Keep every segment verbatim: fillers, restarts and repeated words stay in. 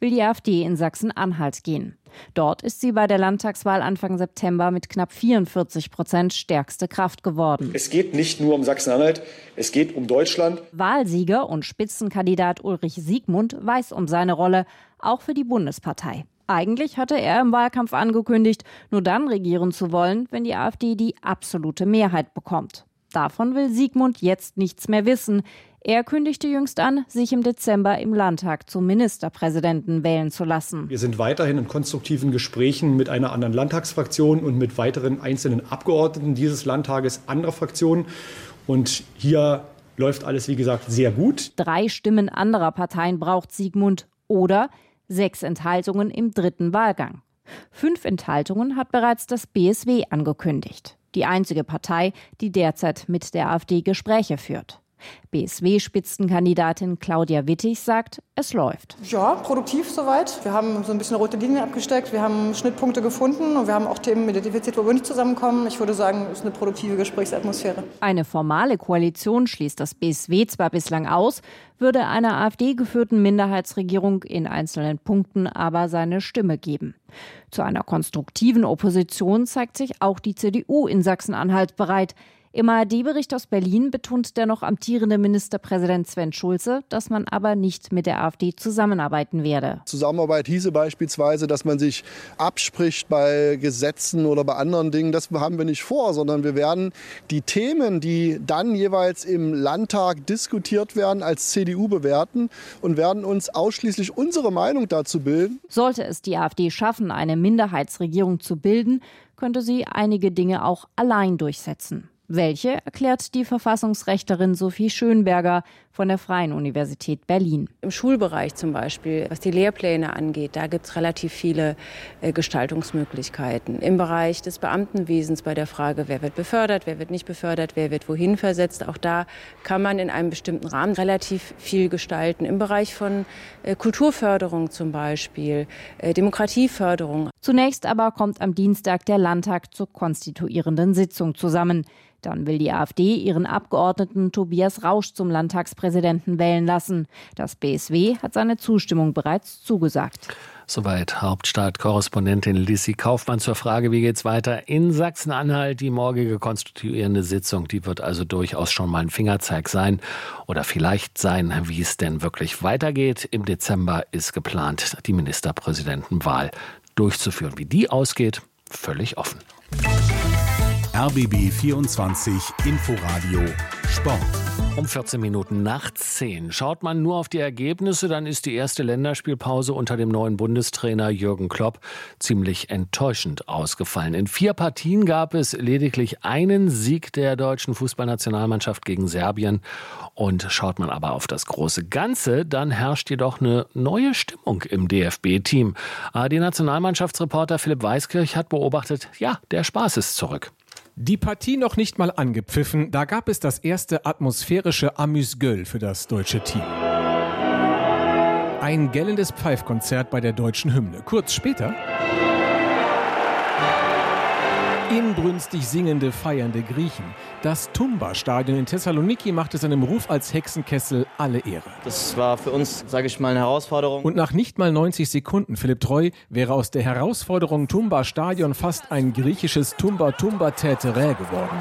will die AfD in Sachsen-Anhalt gehen. Dort ist sie bei der Landtagswahl Anfang September mit knapp vierundvierzig Prozent stärkste Kraft geworden. Es geht nicht nur um Sachsen-Anhalt, es geht um Deutschland. Wahlsieger und Spitzenkandidat Ulrich Siegmund weiß um seine Rolle, auch für die Bundespartei. Eigentlich hatte er im Wahlkampf angekündigt, nur dann regieren zu wollen, wenn die AfD die absolute Mehrheit bekommt. Davon will Siegmund jetzt nichts mehr wissen. Er kündigte jüngst an, sich im Dezember im Landtag zum Ministerpräsidenten wählen zu lassen. Wir sind weiterhin in konstruktiven Gesprächen mit einer anderen Landtagsfraktion und mit weiteren einzelnen Abgeordneten dieses Landtages anderer Fraktionen. Und hier läuft alles, wie gesagt, sehr gut. Drei Stimmen anderer Parteien braucht Siegmund oder sechs Enthaltungen im dritten Wahlgang. Fünf Enthaltungen hat bereits das B S W angekündigt. Die einzige Partei, die derzeit mit der AfD Gespräche führt. B S W-Spitzenkandidatin Claudia Wittig sagt, es läuft. Ja, produktiv soweit. Wir haben so ein bisschen rote Linien abgesteckt, wir haben Schnittpunkte gefunden und wir haben auch Themen identifiziert, wo wir nicht zusammenkommen. Ich würde sagen, es ist eine produktive Gesprächsatmosphäre. Eine formale Koalition schließt das B S W zwar bislang aus, würde einer AfD-geführten Minderheitsregierung in einzelnen Punkten aber seine Stimme geben. Zu einer konstruktiven Opposition zeigt sich auch die C D U in Sachsen-Anhalt bereit. Im A R D-Bericht aus Berlin betont der noch amtierende Ministerpräsident Sven Schulze, dass man aber nicht mit der AfD zusammenarbeiten werde. Zusammenarbeit hieße beispielsweise, dass man sich abspricht bei Gesetzen oder bei anderen Dingen. Das haben wir nicht vor, sondern wir werden die Themen, die dann jeweils im Landtag diskutiert werden, als C D U bewerten und werden uns ausschließlich unsere Meinung dazu bilden. Sollte es die AfD schaffen, eine Minderheitsregierung zu bilden, könnte sie einige Dinge auch allein durchsetzen. Welche, erklärt die Verfassungsrechtlerin Sophie Schönberger von der Freien Universität Berlin. Im Schulbereich zum Beispiel, was die Lehrpläne angeht, da gibt es relativ viele äh, Gestaltungsmöglichkeiten. Im Bereich des Beamtenwesens bei der Frage, wer wird befördert, wer wird nicht befördert, wer wird wohin versetzt, auch da kann man in einem bestimmten Rahmen relativ viel gestalten. Im Bereich von äh, Kulturförderung zum Beispiel, äh, Demokratieförderung. Zunächst aber kommt am Dienstag der Landtag zur konstituierenden Sitzung zusammen. Dann will die AfD ihren Abgeordneten Tobias Rausch zum Landtagspräsidenten wählen lassen. Das B S W hat seine Zustimmung bereits zugesagt. Soweit Hauptstadt-Korrespondentin Lissi Kaufmann zur Frage, wie geht's weiter in Sachsen-Anhalt. Die morgige konstituierende Sitzung, die wird also durchaus schon mal ein Fingerzeig sein oder vielleicht sein, wie es denn wirklich weitergeht. Im Dezember ist geplant, die Ministerpräsidentenwahl durchzuführen. Wie die ausgeht, völlig offen. R B B vierundzwanzig Inforadio Sport. Um vierzehn Minuten nach zehn. Schaut man nur auf die Ergebnisse, dann ist die erste Länderspielpause unter dem neuen Bundestrainer Jürgen Klopp ziemlich enttäuschend ausgefallen. In vier Partien gab es lediglich einen Sieg der deutschen Fußballnationalmannschaft gegen Serbien. Und schaut man aber auf das große Ganze, dann herrscht jedoch eine neue Stimmung im D F B-Team. A R D-Nationalmannschaftsreporter Philipp Weiskirch hat beobachtet, ja, der Spaß ist zurück. Die Partie noch nicht mal angepfiffen, da gab es das erste atmosphärische Amüs-Gueule für das deutsche Team. Ein gellendes Pfeifkonzert bei der deutschen Hymne. Kurz später inbrünstig singende, feiernde Griechen. Das Tumba-Stadion in Thessaloniki machte seinem Ruf als Hexenkessel alle Ehre. Das war für uns, sage ich mal, eine Herausforderung. Und nach nicht mal neunzig Sekunden, Philipp Treu, wäre aus der Herausforderung Tumba-Stadion fast ein griechisches Tumba-Tumba-Täterä geworden.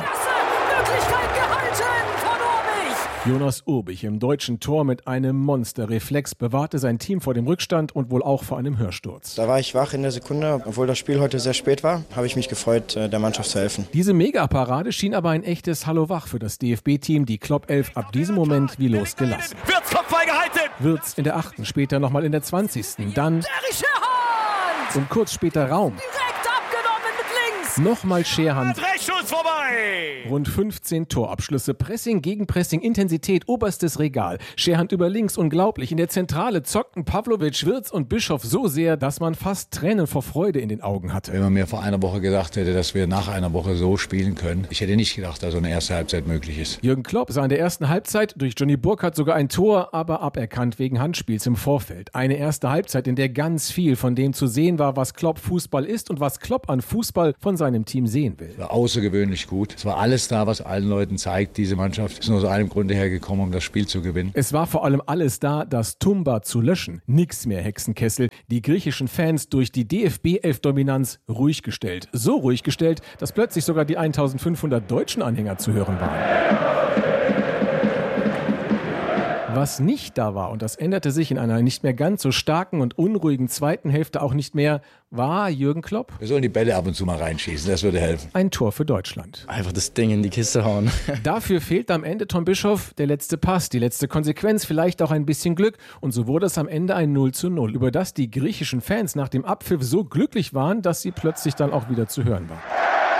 Jonas Urbich im deutschen Tor mit einem Monsterreflex bewahrte sein Team vor dem Rückstand und wohl auch vor einem Hörsturz. Da war ich wach in der Sekunde, obwohl das Spiel heute sehr spät war, habe ich mich gefreut, der Mannschaft zu helfen. Diese Megaparade schien aber ein echtes Hallo wach für das D F B-Team, die Klopp elf ab diesem Moment wie losgelassen. Wirtz Kopfball gehalten! Wirtz in der achten, später nochmal in der zwanzigsten Dann und kurz später Raum. Nochmal Scherhand. Schuss vorbei! Rund fünfzehn Torabschlüsse, Pressing gegen Pressing, Intensität, oberstes Regal. Scherhand über links, unglaublich. In der Zentrale zockten Pavlovic, Wirtz und Bischof so sehr, dass man fast Tränen vor Freude in den Augen hatte. Wenn man mir vor einer Woche gesagt hätte, dass wir nach einer Woche so spielen können, ich hätte nicht gedacht, dass so eine erste Halbzeit möglich ist. Jürgen Klopp sah in der ersten Halbzeit durch Johnny Burkhardt sogar ein Tor, aber aberkannt wegen Handspiels im Vorfeld. Eine erste Halbzeit, in der ganz viel von dem zu sehen war, was Klopp Fußball ist und was Klopp an Fußball von seinem Team sehen will. War außergewöhnlich gut. gut. Es war alles da, was allen Leuten zeigt, diese Mannschaft ist nur aus einem Grunde hergekommen, um das Spiel zu gewinnen. Es war vor allem alles da, das Tumba zu löschen. Nix mehr Hexenkessel. Die griechischen Fans durch die D F B elf Dominanz ruhig gestellt. So ruhig gestellt, dass plötzlich sogar die eintausendfünfhundert deutschen Anhänger zu hören waren. Was nicht da war, und das änderte sich in einer nicht mehr ganz so starken und unruhigen zweiten Hälfte auch nicht mehr, war Jürgen Klopp. Wir sollen die Bälle ab und zu mal reinschießen, das würde helfen. Ein Tor für Deutschland. Einfach das Ding in die Kiste hauen. Dafür fehlt am Ende Tom Bischoff der letzte Pass, die letzte Konsequenz, vielleicht auch ein bisschen Glück. Und so wurde es am Ende ein null zu null, über das die griechischen Fans nach dem Abpfiff so glücklich waren, dass sie plötzlich dann auch wieder zu hören waren.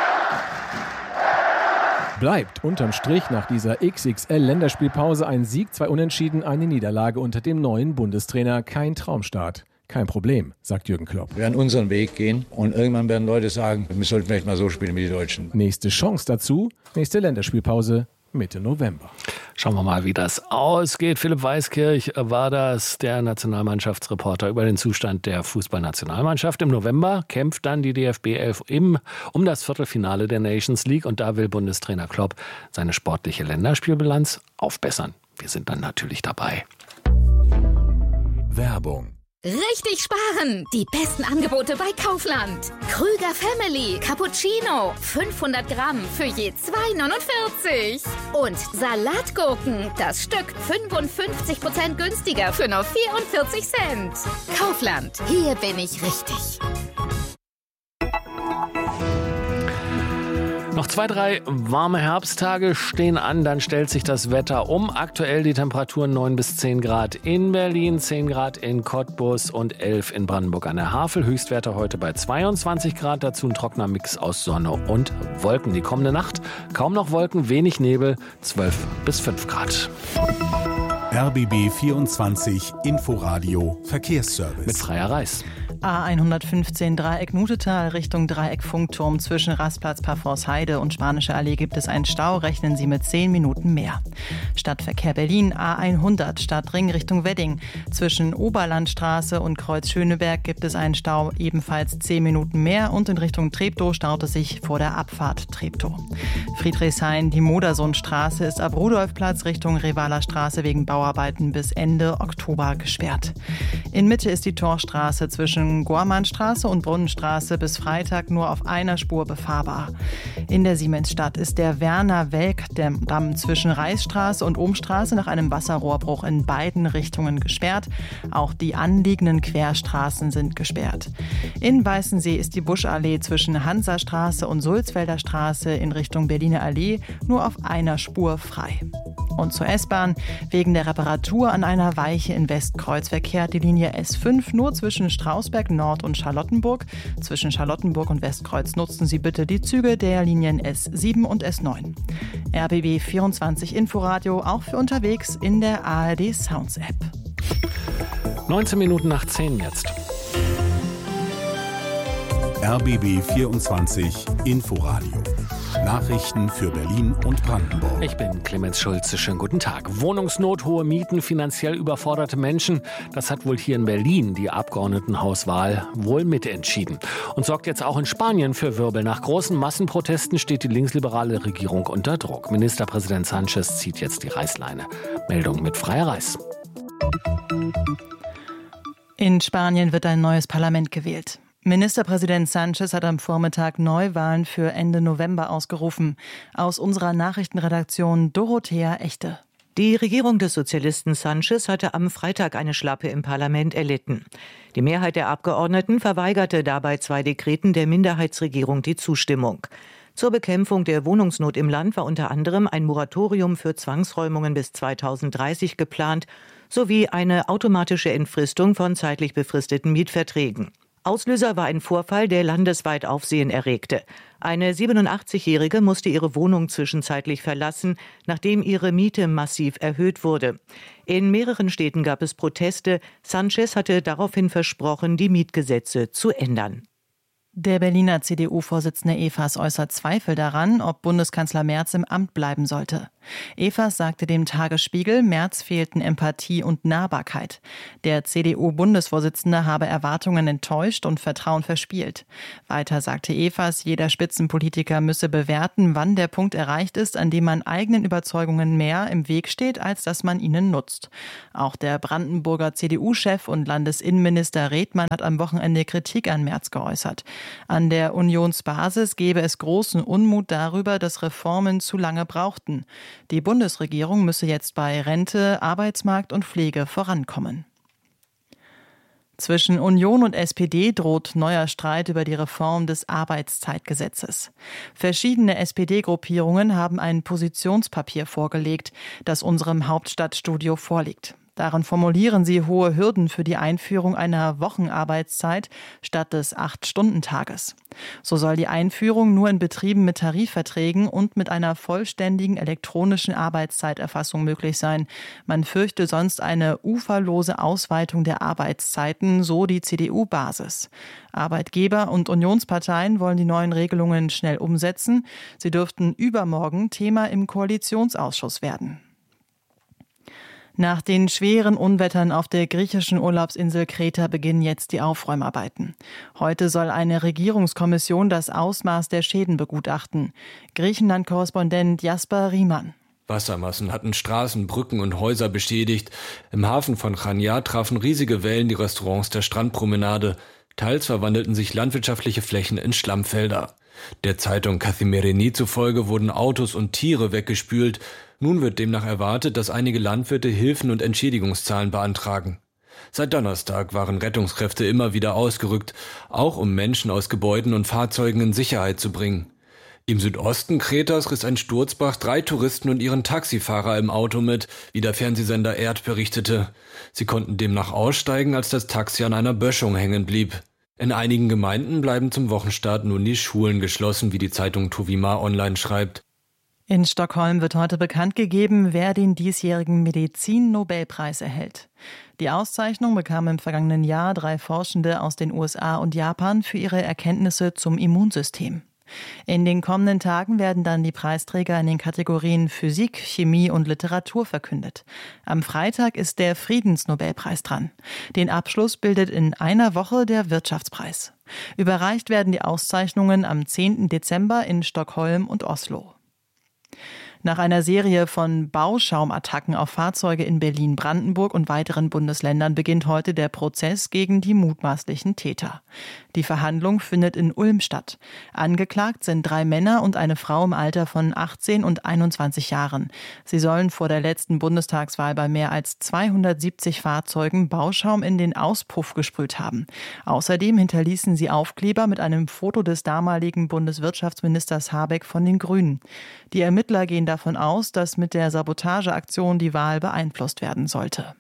Bleibt unterm Strich nach dieser X X L-Länderspielpause ein Sieg, zwei Unentschieden, eine Niederlage unter dem neuen Bundestrainer. Kein Traumstart. Kein Problem, sagt Jürgen Klopp. Wir werden unseren Weg gehen und irgendwann werden Leute sagen, wir sollten vielleicht mal so spielen wie die Deutschen. Nächste Chance dazu, nächste Länderspielpause Mitte November. Schauen wir mal, wie das ausgeht. Philipp Weiskirch war das, der Nationalmannschaftsreporter über den Zustand der Fußballnationalmannschaft. Im November kämpft dann die D F B elf im, um das Viertelfinale der Nations League. Und da will Bundestrainer Klopp seine sportliche Länderspielbilanz aufbessern. Wir sind dann natürlich dabei. Werbung. Richtig sparen! Die besten Angebote bei Kaufland. Krüger Family Cappuccino. fünfhundert Gramm für je zwei neunundvierzig. Und Salatgurken. Das Stück fünfundfünfzig Prozent günstiger für nur vierundvierzig Cent. Kaufland. Hier bin ich richtig. Noch zwei, drei warme Herbsttage stehen an, dann stellt sich das Wetter um. Aktuell die Temperaturen neun bis zehn Grad in Berlin, zehn Grad in Cottbus und elf in Brandenburg an der Havel. Höchstwerte heute bei zweiundzwanzig Grad, dazu ein trockener Mix aus Sonne und Wolken. Die kommende Nacht kaum noch Wolken, wenig Nebel, zwölf bis fünf Grad. R B B vierundzwanzig Inforadio Verkehrsservice. Mit Freier Reis. A hundertfünfzehn Dreieck Nutetal Richtung Dreieck Funkturm zwischen Rastplatz Parforce-Heide und Spanische Allee gibt es einen Stau, rechnen Sie mit zehn Minuten mehr. Stadtverkehr Berlin A hundert Stadtring Richtung Wedding. Zwischen Oberlandstraße und Kreuz Schöneberg gibt es einen Stau, ebenfalls zehn Minuten mehr, und in Richtung Treptow staut es sich vor der Abfahrt Treptow. Friedrichshain, die Modersohnstraße ist ab Rudolfplatz Richtung Revaler Straße wegen Bauarbeiten bis Ende Oktober gesperrt. In Mitte ist die Torstraße zwischen Gormannstraße und Brunnenstraße bis Freitag nur auf einer Spur befahrbar. In der Siemensstadt ist der Werner-Welk-Damm zwischen Reichsstraße und Ohmstraße nach einem Wasserrohrbruch in beiden Richtungen gesperrt. Auch die anliegenden Querstraßen sind gesperrt. In Weißensee ist die Buschallee zwischen Hansastraße und Sulzfelder Straße in Richtung Berliner Allee nur auf einer Spur frei. Und zur S-Bahn. Wegen der Reparatur an einer Weiche in Westkreuz verkehrt die Linie S fünf nur zwischen Strausberg Nord und Charlottenburg. Zwischen Charlottenburg und Westkreuz nutzen Sie bitte die Züge der Linien S sieben und S neun. R B B vierundzwanzig Inforadio auch für unterwegs in der A R D Sounds App. neunzehn Minuten nach zehn jetzt. R B B vierundzwanzig Inforadio. Nachrichten für Berlin und Brandenburg. Ich bin Clemens Schulze. Schönen guten Tag. Wohnungsnot, hohe Mieten, finanziell überforderte Menschen. Das hat wohl hier in Berlin die Abgeordnetenhauswahl wohl mitentschieden. Und sorgt jetzt auch in Spanien für Wirbel. Nach großen Massenprotesten steht die linksliberale Regierung unter Druck. Ministerpräsident Sánchez zieht jetzt die Reißleine. Meldung mit Freier Reis. In Spanien wird ein neues Parlament gewählt. Ministerpräsident Sánchez hat am Vormittag Neuwahlen für Ende November ausgerufen. Aus unserer Nachrichtenredaktion Dorothea Echte. Die Regierung des Sozialisten Sánchez hatte am Freitag eine Schlappe im Parlament erlitten. Die Mehrheit der Abgeordneten verweigerte dabei zwei Dekreten der Minderheitsregierung die Zustimmung. Zur Bekämpfung der Wohnungsnot im Land war unter anderem ein Moratorium für Zwangsräumungen bis zweitausenddreißig geplant, sowie eine automatische Entfristung von zeitlich befristeten Mietverträgen. Auslöser war ein Vorfall, der landesweit Aufsehen erregte. Eine siebenundachtzigjährige musste ihre Wohnung zwischenzeitlich verlassen, nachdem ihre Miete massiv erhöht wurde. In mehreren Städten gab es Proteste. Sánchez hatte daraufhin versprochen, die Mietgesetze zu ändern. Der Berliner C D U-Vorsitzende Evers äußert Zweifel daran, ob Bundeskanzler Merz im Amt bleiben sollte. Evers sagte dem Tagesspiegel, Merz fehlten Empathie und Nahbarkeit. Der C D U-Bundesvorsitzende habe Erwartungen enttäuscht und Vertrauen verspielt. Weiter sagte Evers, jeder Spitzenpolitiker müsse bewerten, wann der Punkt erreicht ist, an dem man eigenen Überzeugungen mehr im Weg steht, als dass man ihnen nutzt. Auch der Brandenburger C D U-Chef und Landesinnenminister Redmann hat am Wochenende Kritik an Merz geäußert. An der Unionsbasis gebe es großen Unmut darüber, dass Reformen zu lange brauchten. Die Bundesregierung müsse jetzt bei Rente, Arbeitsmarkt und Pflege vorankommen. Zwischen Union und S P D droht neuer Streit über die Reform des Arbeitszeitgesetzes. Verschiedene S P D-Gruppierungen haben ein Positionspapier vorgelegt, das unserem Hauptstadtstudio vorliegt. Darin formulieren sie hohe Hürden für die Einführung einer Wochenarbeitszeit statt des Acht-Stunden-Tages. So soll die Einführung nur in Betrieben mit Tarifverträgen und mit einer vollständigen elektronischen Arbeitszeiterfassung möglich sein. Man fürchte sonst eine uferlose Ausweitung der Arbeitszeiten, so die C D U-Basis. Arbeitgeber und Unionsparteien wollen die neuen Regelungen schnell umsetzen. Sie dürften übermorgen Thema im Koalitionsausschuss werden. Nach den schweren Unwettern auf der griechischen Urlaubsinsel Kreta beginnen jetzt die Aufräumarbeiten. Heute soll eine Regierungskommission das Ausmaß der Schäden begutachten. Griechenland-Korrespondent Jasper Riemann. Wassermassen hatten Straßen, Brücken und Häuser beschädigt. Im Hafen von Chania trafen riesige Wellen die Restaurants der Strandpromenade. Teils verwandelten sich landwirtschaftliche Flächen in Schlammfelder. Der Zeitung Kathimerini zufolge wurden Autos und Tiere weggespült. Nun wird demnach erwartet, dass einige Landwirte Hilfen und Entschädigungszahlen beantragen. Seit Donnerstag waren Rettungskräfte immer wieder ausgerückt, auch um Menschen aus Gebäuden und Fahrzeugen in Sicherheit zu bringen. Im Südosten Kretas riss ein Sturzbach drei Touristen und ihren Taxifahrer im Auto mit, wie der Fernsehsender Erd berichtete. Sie konnten demnach aussteigen, als das Taxi an einer Böschung hängen blieb. In einigen Gemeinden bleiben zum Wochenstart nun die Schulen geschlossen, wie die Zeitung Tuvima Online schreibt. In Stockholm wird heute bekannt gegeben, wer den diesjährigen Medizin-Nobelpreis erhält. Die Auszeichnung bekamen im vergangenen Jahr drei Forschende aus den U S A und Japan für ihre Erkenntnisse zum Immunsystem. In den kommenden Tagen werden dann die Preisträger in den Kategorien Physik, Chemie und Literatur verkündet. Am Freitag ist der Friedensnobelpreis dran. Den Abschluss bildet in einer Woche der Wirtschaftspreis. Überreicht werden die Auszeichnungen am zehnten Dezember in Stockholm und Oslo. Nach einer Serie von Bauschaumattacken auf Fahrzeuge in Berlin, Brandenburg und weiteren Bundesländern beginnt heute der Prozess gegen die mutmaßlichen Täter. Die Verhandlung findet in Ulm statt. Angeklagt sind drei Männer und eine Frau im Alter von achtzehn und einundzwanzig Jahren. Sie sollen vor der letzten Bundestagswahl bei mehr als zweihundertsiebzig Fahrzeugen Bauschaum in den Auspuff gesprüht haben. Außerdem hinterließen sie Aufkleber mit einem Foto des damaligen Bundeswirtschaftsministers Habeck von den Grünen. Die Ermittler gehen davon aus, dass mit der Sabotageaktion die Wahl beeinflusst werden sollte.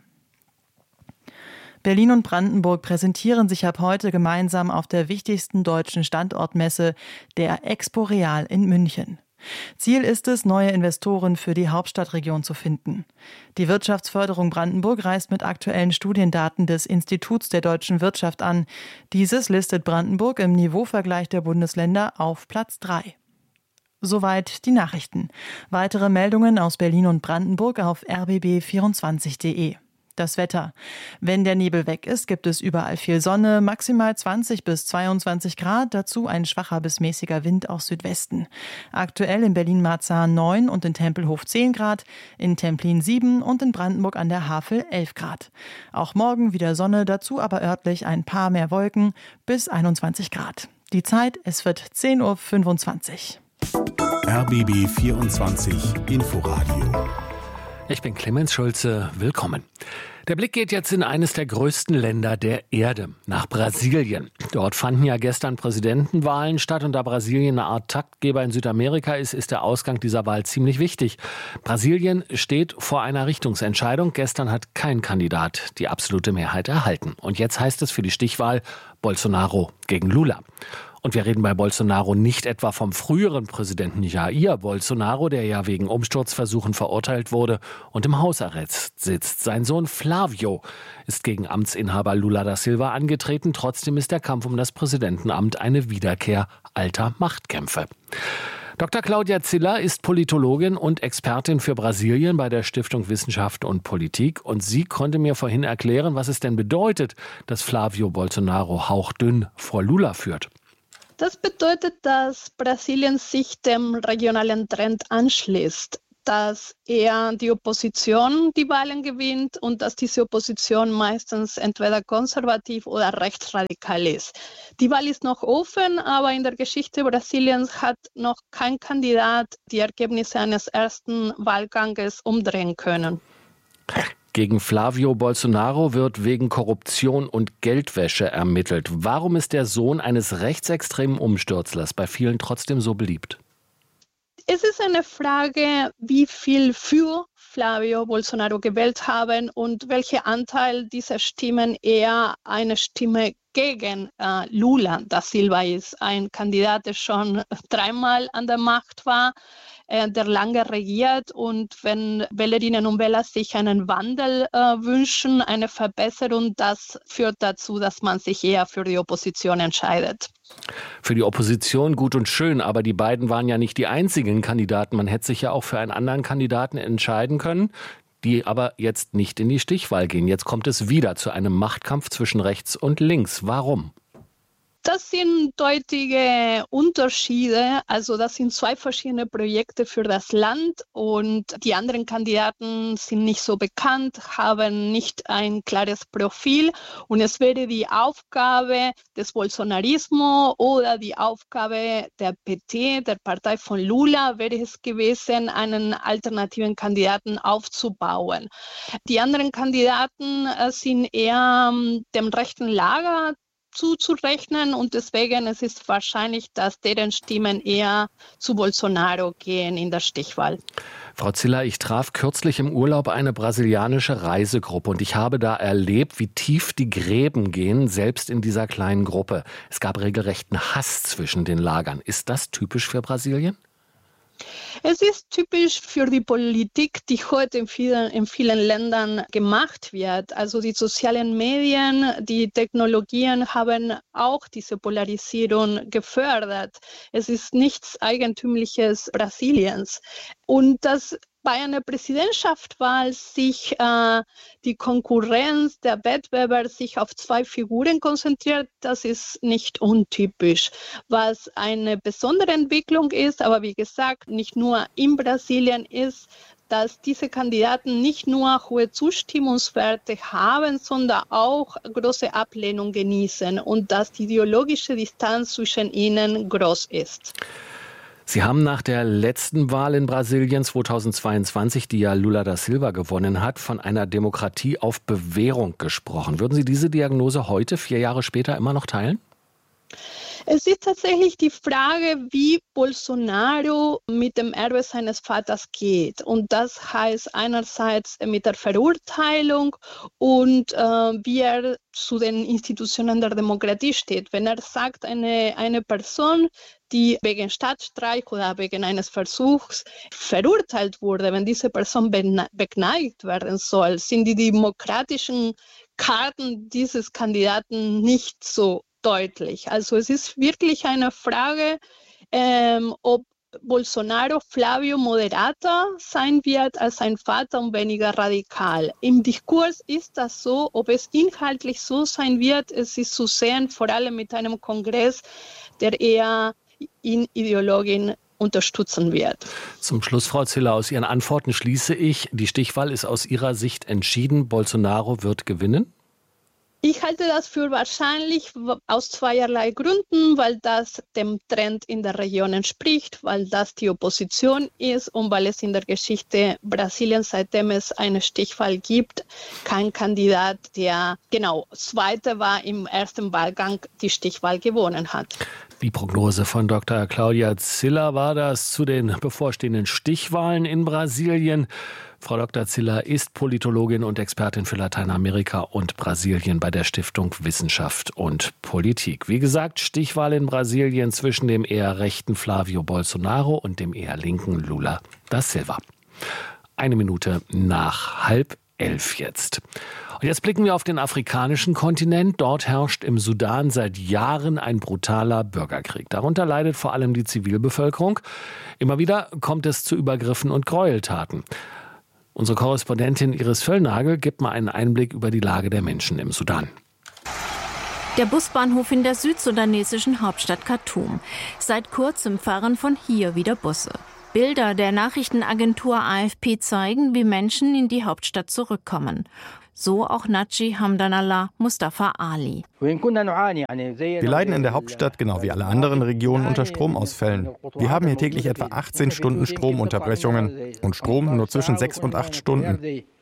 Berlin und Brandenburg präsentieren sich ab heute gemeinsam auf der wichtigsten deutschen Standortmesse, der Expo Real in München. Ziel ist es, neue Investoren für die Hauptstadtregion zu finden. Die Wirtschaftsförderung Brandenburg reist mit aktuellen Studiendaten des Instituts der deutschen Wirtschaft an. Dieses listet Brandenburg im Niveauvergleich der Bundesländer auf Platz drei. Soweit die Nachrichten. Weitere Meldungen aus Berlin und Brandenburg auf r b b vierundzwanzig punkt de. Das Wetter. Wenn der Nebel weg ist, gibt es überall viel Sonne, maximal zwanzig bis zweiundzwanzig Grad, dazu ein schwacher bis mäßiger Wind aus Südwesten. Aktuell in Berlin-Marzahn neun und in Tempelhof zehn Grad, in Templin sieben und in Brandenburg an der Havel elf Grad. Auch morgen wieder Sonne, dazu aber örtlich ein paar mehr Wolken bis einundzwanzig Grad. Die Zeit, es wird zehn Uhr fünfundzwanzig. R B B vierundzwanzig Inforadio. Ich bin Clemens Schulze, willkommen. Der Blick geht jetzt in eines der größten Länder der Erde, nach Brasilien. Dort fanden ja gestern Präsidentenwahlen statt und da Brasilien eine Art Taktgeber in Südamerika ist, ist der Ausgang dieser Wahl ziemlich wichtig. Brasilien steht vor einer Richtungsentscheidung. Gestern hat kein Kandidat die absolute Mehrheit erhalten. Und jetzt heißt es für die Stichwahl Bolsonaro gegen Lula. Und wir reden bei Bolsonaro nicht etwa vom früheren Präsidenten Jair Bolsonaro, der ja wegen Umsturzversuchen verurteilt wurde und im Hausarrest sitzt. Sein Sohn Flávio ist gegen Amtsinhaber Lula da Silva angetreten. Trotzdem ist der Kampf um das Präsidentenamt eine Wiederkehr alter Machtkämpfe. Doktor Cláudia Ziller ist Politologin und Expertin für Brasilien bei der Stiftung Wissenschaft und Politik. Und sie konnte mir vorhin erklären, was es denn bedeutet, dass Flávio Bolsonaro hauchdünn vor Lula führt. Das bedeutet, dass Brasilien sich dem regionalen Trend anschließt, dass eher die Opposition die Wahlen gewinnt und dass diese Opposition meistens entweder konservativ oder rechtsradikal ist. Die Wahl ist noch offen, aber in der Geschichte Brasiliens hat noch kein Kandidat die Ergebnisse eines ersten Wahlganges umdrehen können. Gegen Flávio Bolsonaro wird wegen Korruption und Geldwäsche ermittelt. Warum ist der Sohn eines rechtsextremen Umstürzlers bei vielen trotzdem so beliebt? Es ist eine Frage, wie viel für Flávio Bolsonaro gewählt haben und welcher Anteil dieser Stimmen eher eine Stimme gegen äh, Lula da Silva ist. Ein Kandidat, der schon dreimal an der Macht war, äh, der lange regiert. Und wenn Wählerinnen und Wähler sich einen Wandel äh, wünschen, eine Verbesserung, das führt dazu, dass man sich eher für die Opposition entscheidet. Für die Opposition gut und schön, aber die beiden waren ja nicht die einzigen Kandidaten. Man hätte sich ja auch für einen anderen Kandidaten entscheiden können, die aber jetzt nicht in die Stichwahl gehen. Jetzt kommt es wieder zu einem Machtkampf zwischen rechts und links. Warum? Das sind deutliche Unterschiede. Also das sind zwei verschiedene Projekte für das Land und die anderen Kandidaten sind nicht so bekannt, haben nicht ein klares Profil und es wäre die Aufgabe des Bolsonarismo oder die Aufgabe der P T, der Partei von Lula, wäre es gewesen, einen alternativen Kandidaten aufzubauen. Die anderen Kandidaten sind eher dem rechten Lager zuzurechnen und deswegen es ist wahrscheinlich, dass deren Stimmen eher zu Bolsonaro gehen in der Stichwahl. Frau Ziller, ich traf kürzlich im Urlaub eine brasilianische Reisegruppe und ich habe da erlebt, wie tief die Gräben gehen, selbst in dieser kleinen Gruppe. Es gab regelrechten Hass zwischen den Lagern. Ist das typisch für Brasilien? Es ist typisch für die Politik, die heute in vielen, in vielen Ländern gemacht wird. Also die sozialen Medien, die Technologien haben auch diese Polarisierung gefördert. Es ist nichts Eigentümliches Brasiliens. Und das bei einer Präsidentschaftswahl sich äh, die Konkurrenz, der Wettbewerb sich auf zwei Figuren konzentriert, das ist nicht untypisch. Was eine besondere Entwicklung ist, aber wie gesagt, nicht nur in Brasilien ist, dass diese Kandidaten nicht nur hohe Zustimmungswerte haben, sondern auch große Ablehnung genießen und dass die ideologische Distanz zwischen ihnen groß ist. Sie haben nach der letzten Wahl in Brasilien zweitausendzweiundzwanzig, die ja Lula da Silva gewonnen hat, von einer Demokratie auf Bewährung gesprochen. Würden Sie diese Diagnose heute, vier Jahre später, immer noch teilen? Es ist tatsächlich die Frage, wie Bolsonaro mit dem Erbe seines Vaters geht. Und das heißt einerseits mit der Verurteilung und äh, wie er zu den Institutionen der Demokratie steht. Wenn er sagt, eine, eine Person, die wegen Staatsstreich oder wegen eines Versuchs verurteilt wurde, wenn diese Person begnadigt werden soll, sind die demokratischen Karten dieses Kandidaten nicht so deutlich. Also es ist wirklich eine Frage, ähm, ob Bolsonaro Flávio moderater sein wird als sein Vater und weniger radikal. Im Diskurs ist das so, ob es inhaltlich so sein wird, es ist zu sehen, vor allem mit einem Kongress, der eher ihn Ideologin unterstützen wird. Zum Schluss, Frau Ziller, aus Ihren Antworten schließe ich, die Stichwahl ist aus Ihrer Sicht entschieden, Bolsonaro wird gewinnen? Ich halte das für wahrscheinlich aus zweierlei Gründen, weil das dem Trend in der Region entspricht, weil das die Opposition ist und weil es in der Geschichte Brasiliens, seitdem es eine Stichwahl gibt, kein Kandidat, der genau Zweiter war im ersten Wahlgang, die Stichwahl gewonnen hat. Die Prognose von Doktor Cláudia Ziller war das zu den bevorstehenden Stichwahlen in Brasilien. Frau Doktor Ziller ist Politologin und Expertin für Lateinamerika und Brasilien bei der Stiftung Wissenschaft und Politik. Wie gesagt, Stichwahl in Brasilien zwischen dem eher rechten Flavio Bolsonaro und dem eher linken Lula da Silva. Eine Minute nach halb elf jetzt. Und jetzt blicken wir auf den afrikanischen Kontinent. Dort herrscht im Sudan seit Jahren ein brutaler Bürgerkrieg. Darunter leidet vor allem die Zivilbevölkerung. Immer wieder kommt es zu Übergriffen und Gräueltaten. Unsere Korrespondentin Iris Völlnagel gibt mal einen Einblick über die Lage der Menschen im Sudan. Der Busbahnhof in der südsudanesischen Hauptstadt Khartoum. Seit kurzem fahren von hier wieder Busse. Bilder der Nachrichtenagentur A F P zeigen, wie Menschen in die Hauptstadt zurückkommen. So auch Naji Hamdanallah Mustafa Ali. Wir leiden in der Hauptstadt genau wie alle anderen Regionen unter Stromausfällen. Wir haben hier täglich etwa achtzehn Stunden Stromunterbrechungen und Strom nur zwischen sechs und acht Stunden.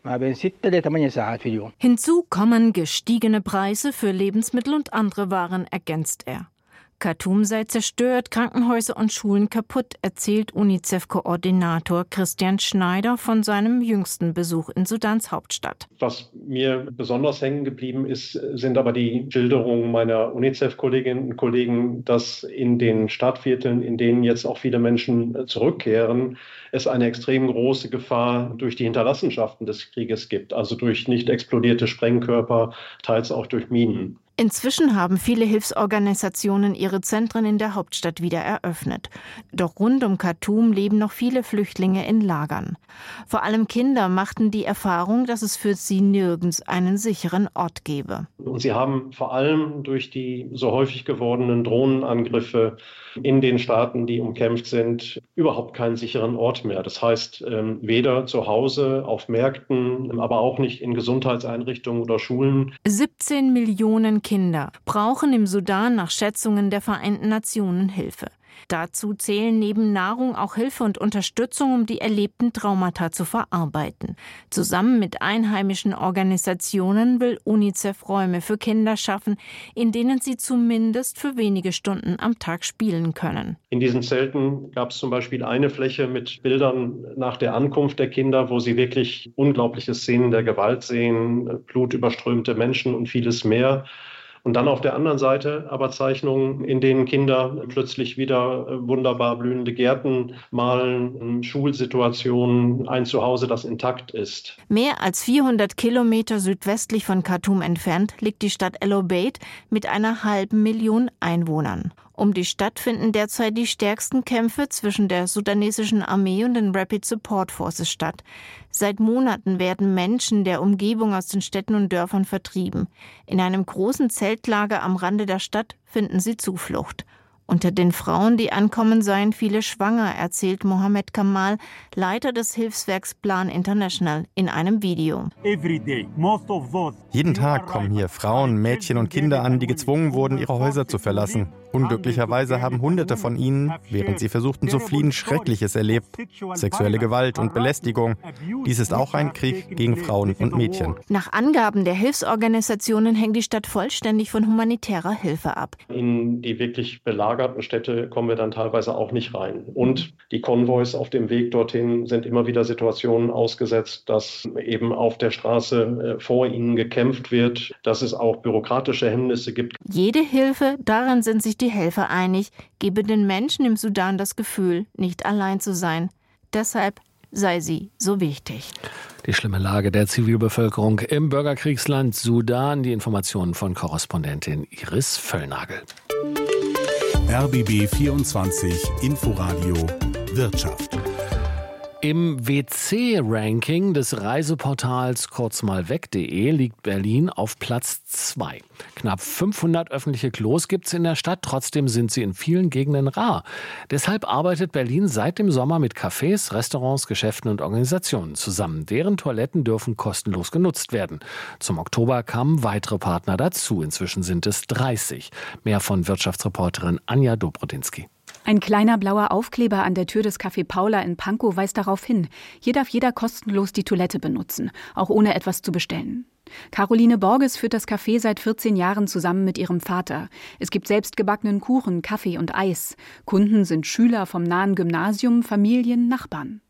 Hinzu kommen gestiegene Preise für Lebensmittel und andere Waren, ergänzt er. Khartoum sei zerstört, Krankenhäuser und Schulen kaputt, erzählt UNICEF-Koordinator Christian Schneider von seinem jüngsten Besuch in Sudans Hauptstadt. Was mir besonders hängen geblieben ist, sind aber die Schilderungen meiner UNICEF-Kolleginnen und Kollegen, dass in den Stadtvierteln, in denen jetzt auch viele Menschen zurückkehren, es eine extrem große Gefahr durch die Hinterlassenschaften des Krieges gibt, also durch nicht explodierte Sprengkörper, teils auch durch Minen. Inzwischen haben viele Hilfsorganisationen ihre Zentren in der Hauptstadt wieder eröffnet. Doch rund um Khartoum leben noch viele Flüchtlinge in Lagern. Vor allem Kinder machten die Erfahrung, dass es für sie nirgends einen sicheren Ort gebe. Und sie haben vor allem durch die so häufig gewordenen Drohnenangriffe in den Staaten, die umkämpft sind, überhaupt keinen sicheren Ort mehr. Das heißt, weder zu Hause, auf Märkten, aber auch nicht in Gesundheitseinrichtungen oder Schulen. siebzehn Millionen Kinder brauchen im Sudan nach Schätzungen der Vereinten Nationen Hilfe. Dazu zählen neben Nahrung auch Hilfe und Unterstützung, um die erlebten Traumata zu verarbeiten. Zusammen mit einheimischen Organisationen will UNICEF Räume für Kinder schaffen, in denen sie zumindest für wenige Stunden am Tag spielen können. In diesen Zelten gab es zum Beispiel eine Fläche mit Bildern nach der Ankunft der Kinder, wo sie wirklich unglaubliche Szenen der Gewalt sehen, blutüberströmte Menschen und vieles mehr. Und dann auf der anderen Seite aber Zeichnungen, in denen Kinder plötzlich wieder wunderbar blühende Gärten malen, Schulsituationen, ein Zuhause, das intakt ist. Mehr als vierhundert Kilometer südwestlich von Khartoum entfernt liegt die Stadt El Obeid mit einer halben Million Einwohnern. Um die Stadt finden derzeit die stärksten Kämpfe zwischen der sudanesischen Armee und den Rapid Support Forces statt. Seit Monaten werden Menschen der Umgebung aus den Städten und Dörfern vertrieben. In einem großen Zeltlager am Rande der Stadt finden sie Zuflucht. Unter den Frauen, die ankommen, seien viele schwanger, erzählt Mohammed Kamal, Leiter des Hilfswerks Plan International, in einem Video. Jeden Tag kommen hier Frauen, Mädchen und Kinder an, die gezwungen wurden, ihre Häuser zu verlassen. Unglücklicherweise haben Hunderte von ihnen, während sie versuchten zu fliehen, Schreckliches erlebt. Sexuelle Gewalt und Belästigung. Dies ist auch ein Krieg gegen Frauen und Mädchen. Nach Angaben der Hilfsorganisationen hängt die Stadt vollständig von humanitärer Hilfe ab. In die wirklich belagerten Städte kommen wir dann teilweise auch nicht rein. Und die Konvois auf dem Weg dorthin sind immer wieder Situationen ausgesetzt, dass eben auf der Straße vor ihnen gekämpft wird, dass es auch bürokratische Hemmnisse gibt. Jede Hilfe, daran sind sich die Helfer einig, gebe den Menschen im Sudan das Gefühl, nicht allein zu sein. Deshalb sei sie so wichtig. Die schlimme Lage der Zivilbevölkerung im Bürgerkriegsland Sudan. Die Informationen von Korrespondentin Iris Völlnagel. R B B vierundzwanzig Inforadio Wirtschaft. Im W C-Ranking des Reiseportals kurzmalweg punkt de liegt Berlin auf Platz zwei. Knapp fünfhundert öffentliche Klos gibt es in der Stadt, trotzdem sind sie in vielen Gegenden rar. Deshalb arbeitet Berlin seit dem Sommer mit Cafés, Restaurants, Geschäften und Organisationen zusammen. Deren Toiletten dürfen kostenlos genutzt werden. Zum Oktober kamen weitere Partner dazu. Inzwischen sind es dreißig. Mehr von Wirtschaftsreporterin Anja Dobrodinsky. Ein kleiner blauer Aufkleber an der Tür des Café Paula in Pankow weist darauf hin. Hier darf jeder kostenlos die Toilette benutzen, auch ohne etwas zu bestellen. Caroline Borges führt das Café seit vierzehn Jahren zusammen mit ihrem Vater. Es gibt selbstgebackenen Kuchen, Kaffee und Eis. Kunden sind Schüler vom nahen Gymnasium, Familien, Nachbarn.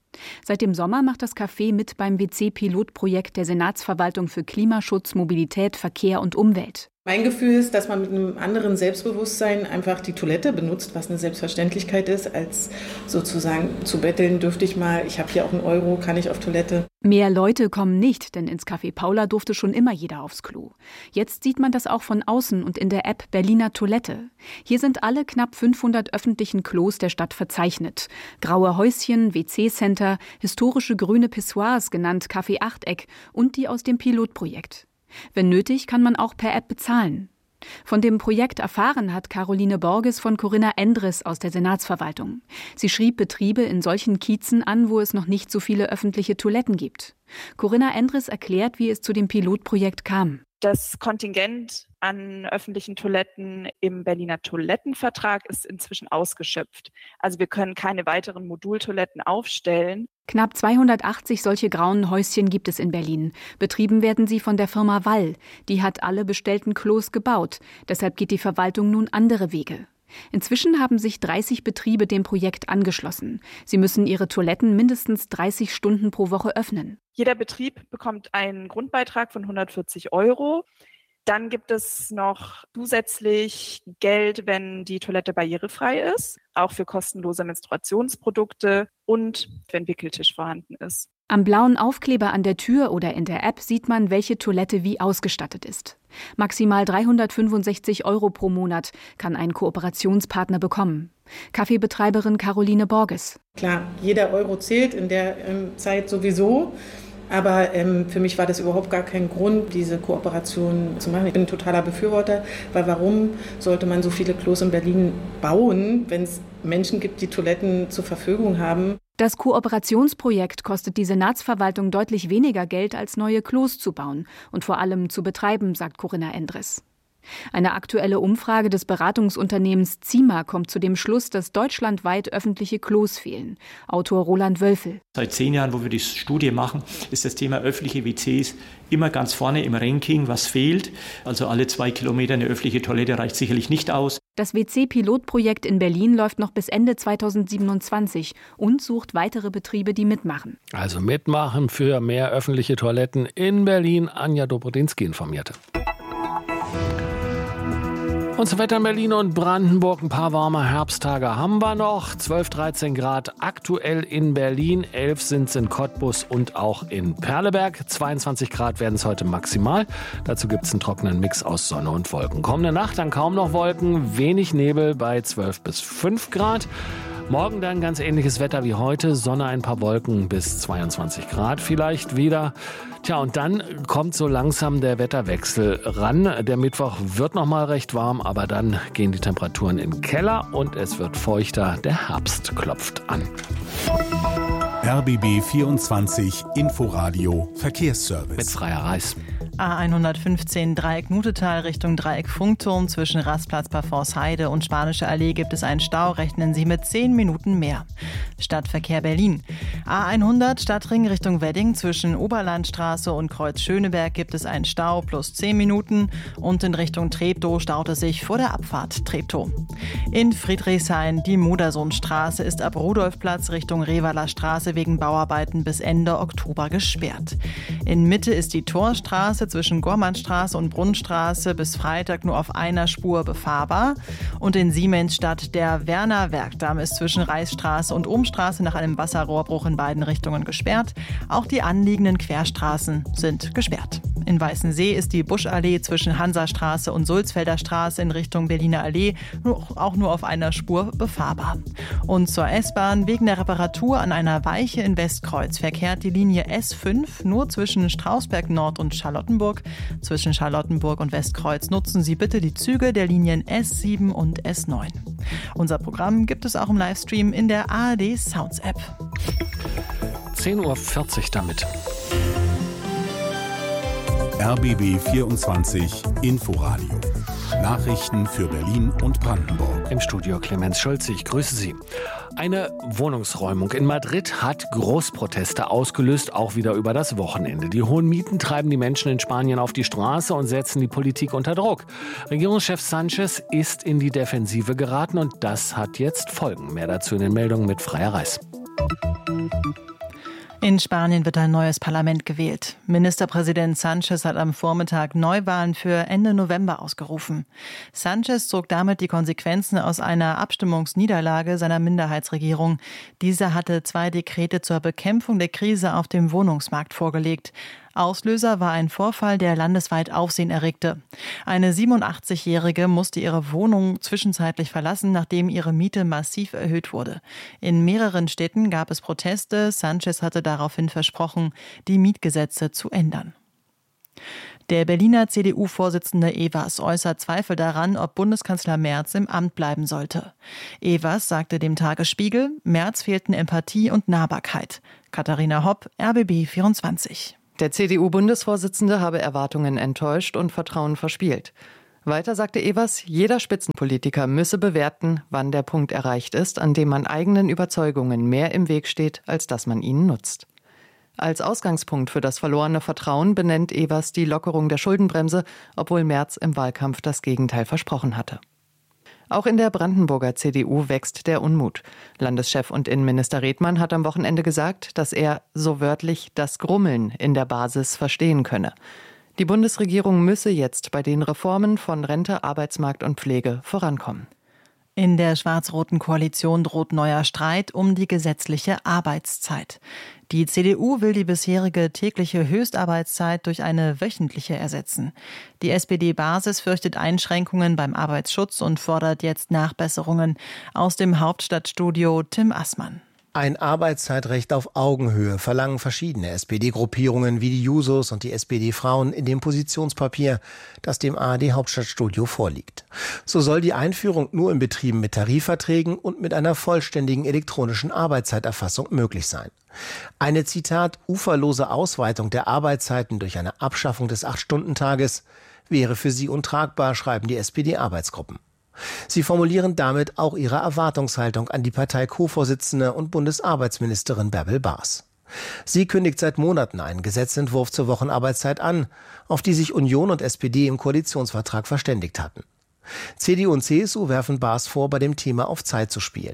Seit dem Sommer macht das Café mit beim W C-Pilotprojekt der Senatsverwaltung für Klimaschutz, Mobilität, Verkehr und Umwelt. Mein Gefühl ist, dass man mit einem anderen Selbstbewusstsein einfach die Toilette benutzt, was eine Selbstverständlichkeit ist, als sozusagen zu betteln, dürfte ich mal, ich habe hier auch einen Euro, kann ich auf Toilette. Mehr Leute kommen nicht, denn ins Café Paula durfte schon immer jeder aufs Klo. Jetzt sieht man das auch von außen und in der App Berliner Toilette. Hier sind alle knapp fünfhundert öffentlichen Klos der Stadt verzeichnet. Graue Häuschen, W C-Center, historische grüne Pissoirs, genannt Café Achteck und die aus dem Pilotprojekt. Wenn nötig, kann man auch per App bezahlen. Von dem Projekt erfahren hat Caroline Borges von Corinna Endres aus der Senatsverwaltung. Sie schrieb Betriebe in solchen Kiezen an, wo es noch nicht so viele öffentliche Toiletten gibt. Corinna Endres erklärt, wie es zu dem Pilotprojekt kam. Das Kontingent an öffentlichen Toiletten im Berliner Toilettenvertrag ist inzwischen ausgeschöpft. Also wir können keine weiteren Modultoiletten aufstellen. Knapp zweihundertachtzig solche grauen Häuschen gibt es in Berlin. Betrieben werden sie von der Firma Wall. Die hat alle bestellten Klos gebaut. Deshalb geht die Verwaltung nun andere Wege. Inzwischen haben sich dreißig Betriebe dem Projekt angeschlossen. Sie müssen ihre Toiletten mindestens dreißig Stunden pro Woche öffnen. Jeder Betrieb bekommt einen Grundbeitrag von hundertvierzig Euro. Dann gibt es noch zusätzlich Geld, wenn die Toilette barrierefrei ist, auch für kostenlose Menstruationsprodukte und wenn Wickeltisch vorhanden ist. Am blauen Aufkleber an der Tür oder in der App sieht man, welche Toilette wie ausgestattet ist. Maximal dreihundertfünfundsechzig Euro pro Monat kann ein Kooperationspartner bekommen. Kaffeebetreiberin Caroline Borges. Klar, jeder Euro zählt in der ähm, Zeit sowieso. Aber ähm, für mich war das überhaupt gar kein Grund, diese Kooperation zu machen. Ich bin ein totaler Befürworter, weil warum sollte man so viele Klos in Berlin bauen, wenn es Menschen gibt, die Toiletten zur Verfügung haben? Das Kooperationsprojekt kostet die Senatsverwaltung deutlich weniger Geld, als neue Klos zu bauen und vor allem zu betreiben, sagt Corinna Endres. Eine aktuelle Umfrage des Beratungsunternehmens Zima kommt zu dem Schluss, dass deutschlandweit öffentliche Klos fehlen. Autor Roland Wölfel. Seit zehn Jahren, wo wir die Studie machen, ist das Thema öffentliche W Cs immer ganz vorne im Ranking, was fehlt. Also alle zwei Kilometer eine öffentliche Toilette reicht sicherlich nicht aus. Das W C-Pilotprojekt in Berlin läuft noch bis Ende zweitausendsiebenundzwanzig und sucht weitere Betriebe, die mitmachen. Also mitmachen für mehr öffentliche Toiletten in Berlin. Anja Dobrodinsky informierte. Unser Wetter in Berlin und Brandenburg, ein paar warme Herbsttage haben wir noch. zwölf, dreizehn Grad aktuell in Berlin, elf sind es in Cottbus und auch in Perleberg. zweiundzwanzig Grad werden es heute maximal. Dazu gibt es einen trockenen Mix aus Sonne und Wolken. Kommende Nacht dann kaum noch Wolken, wenig Nebel bei zwölf bis fünf Grad. Morgen dann ganz ähnliches Wetter wie heute, Sonne, ein paar Wolken bis zweiundzwanzig Grad vielleicht wieder. Tja, und dann kommt so langsam der Wetterwechsel ran. Der Mittwoch wird noch mal recht warm, aber dann gehen die Temperaturen in den Keller und es wird feuchter. Der Herbst klopft an. R B B vierundzwanzig Inforadio Verkehrsservice. Mit Freier Reis. A hundertfünfzehn Dreieck Nutetal Richtung Dreieck Funkturm. Zwischen Rastplatz Parforce-Heide und Spanische Allee gibt es einen Stau. Rechnen Sie mit zehn Minuten mehr. Stadtverkehr Berlin. A hundert Stadtring Richtung Wedding. Zwischen Oberlandstraße und Kreuz Schöneberg gibt es einen Stau plus zehn Minuten. Und in Richtung Treptow staut es sich vor der Abfahrt Treptow. In Friedrichshain die Modersohnstraße ist ab Rudolfplatz Richtung Revaler Straße wegen Bauarbeiten bis Ende Oktober gesperrt. In Mitte ist die Torstraße zwischen Gormannstraße und Brunnstraße bis Freitag nur auf einer Spur befahrbar. Und in Siemensstadt der Werner Werkdamm ist zwischen Reichsstraße und Ohmstraße nach einem Wasserrohrbruch in beiden Richtungen gesperrt. Auch die anliegenden Querstraßen sind gesperrt. In Weißensee ist die Buschallee zwischen Hansastraße und Sulzfelder Straße in Richtung Berliner Allee auch nur auf einer Spur befahrbar. Und zur S-Bahn: wegen der Reparatur an einer Weiche in Westkreuz verkehrt die Linie S fünf nur zwischen Strausberg Nord und Charlottenburg. Zwischen Charlottenburg und Westkreuz nutzen Sie bitte die Züge der Linien S sieben und S neun. Unser Programm gibt es auch im Livestream in der A R D Sounds App. zehn Uhr vierzig damit. R B B vierundzwanzig Inforadio. Nachrichten für Berlin und Brandenburg. Im Studio Clemens Schulze, ich grüße Sie. Eine Wohnungsräumung in Madrid hat Großproteste ausgelöst, auch wieder über das Wochenende. Die hohen Mieten treiben die Menschen in Spanien auf die Straße und setzen die Politik unter Druck. Regierungschef Sánchez ist in die Defensive geraten und das hat jetzt Folgen. Mehr dazu in den Meldungen mit Freier Reis. In Spanien wird ein neues Parlament gewählt. Ministerpräsident Sánchez hat am Vormittag Neuwahlen für Ende November ausgerufen. Sánchez zog damit die Konsequenzen aus einer Abstimmungsniederlage seiner Minderheitsregierung. Diese hatte zwei Dekrete zur Bekämpfung der Krise auf dem Wohnungsmarkt vorgelegt. Auslöser war ein Vorfall, der landesweit Aufsehen erregte. Eine siebenundachtzigjährige musste ihre Wohnung zwischenzeitlich verlassen, nachdem ihre Miete massiv erhöht wurde. In mehreren Städten gab es Proteste. Sánchez hatte daraufhin versprochen, die Mietgesetze zu ändern. Der Berliner C D U-Vorsitzende Evers äußert Zweifel daran, ob Bundeskanzler Merz im Amt bleiben sollte. Evers sagte dem Tagesspiegel, Merz fehlten Empathie und Nahbarkeit. Katharina Hopp, R B B vierundzwanzig. Der C D U-Bundesvorsitzende habe Erwartungen enttäuscht und Vertrauen verspielt. Weiter sagte Evers, jeder Spitzenpolitiker müsse bewerten, wann der Punkt erreicht ist, an dem man eigenen Überzeugungen mehr im Weg steht, als dass man ihnen nutzt. Als Ausgangspunkt für das verlorene Vertrauen benennt Evers die Lockerung der Schuldenbremse, obwohl Merz im Wahlkampf das Gegenteil versprochen hatte. Auch in der Brandenburger C D U wächst der Unmut. Landeschef und Innenminister Redmann hat am Wochenende gesagt, dass er, so wörtlich, das Grummeln in der Basis verstehen könne. Die Bundesregierung müsse jetzt bei den Reformen von Rente, Arbeitsmarkt und Pflege vorankommen. In der schwarz-roten Koalition droht neuer Streit um die gesetzliche Arbeitszeit. Die C D U will die bisherige tägliche Höchstarbeitszeit durch eine wöchentliche ersetzen. Die S P D-Basis fürchtet Einschränkungen beim Arbeitsschutz und fordert jetzt Nachbesserungen. Aus dem Hauptstadtstudio Tim Assmann. Ein Arbeitszeitrecht auf Augenhöhe verlangen verschiedene S P D-Gruppierungen wie die Jusos und die S P D-Frauen in dem Positionspapier, das dem A R D-Hauptstadtstudio vorliegt. So soll die Einführung nur in Betrieben mit Tarifverträgen und mit einer vollständigen elektronischen Arbeitszeiterfassung möglich sein. Eine, Zitat, uferlose Ausweitung der Arbeitszeiten durch eine Abschaffung des acht-Stunden-Tages wäre für sie untragbar, schreiben die S P D-Arbeitsgruppen. Sie formulieren damit auch ihre Erwartungshaltung an die Partei-Co-Vorsitzende und Bundesarbeitsministerin Bärbel Baas. Sie kündigt seit Monaten einen Gesetzentwurf zur Wochenarbeitszeit an, auf die sich Union und S P D im Koalitionsvertrag verständigt hatten. C D U und C S U werfen Baas vor, bei dem Thema auf Zeit zu spielen.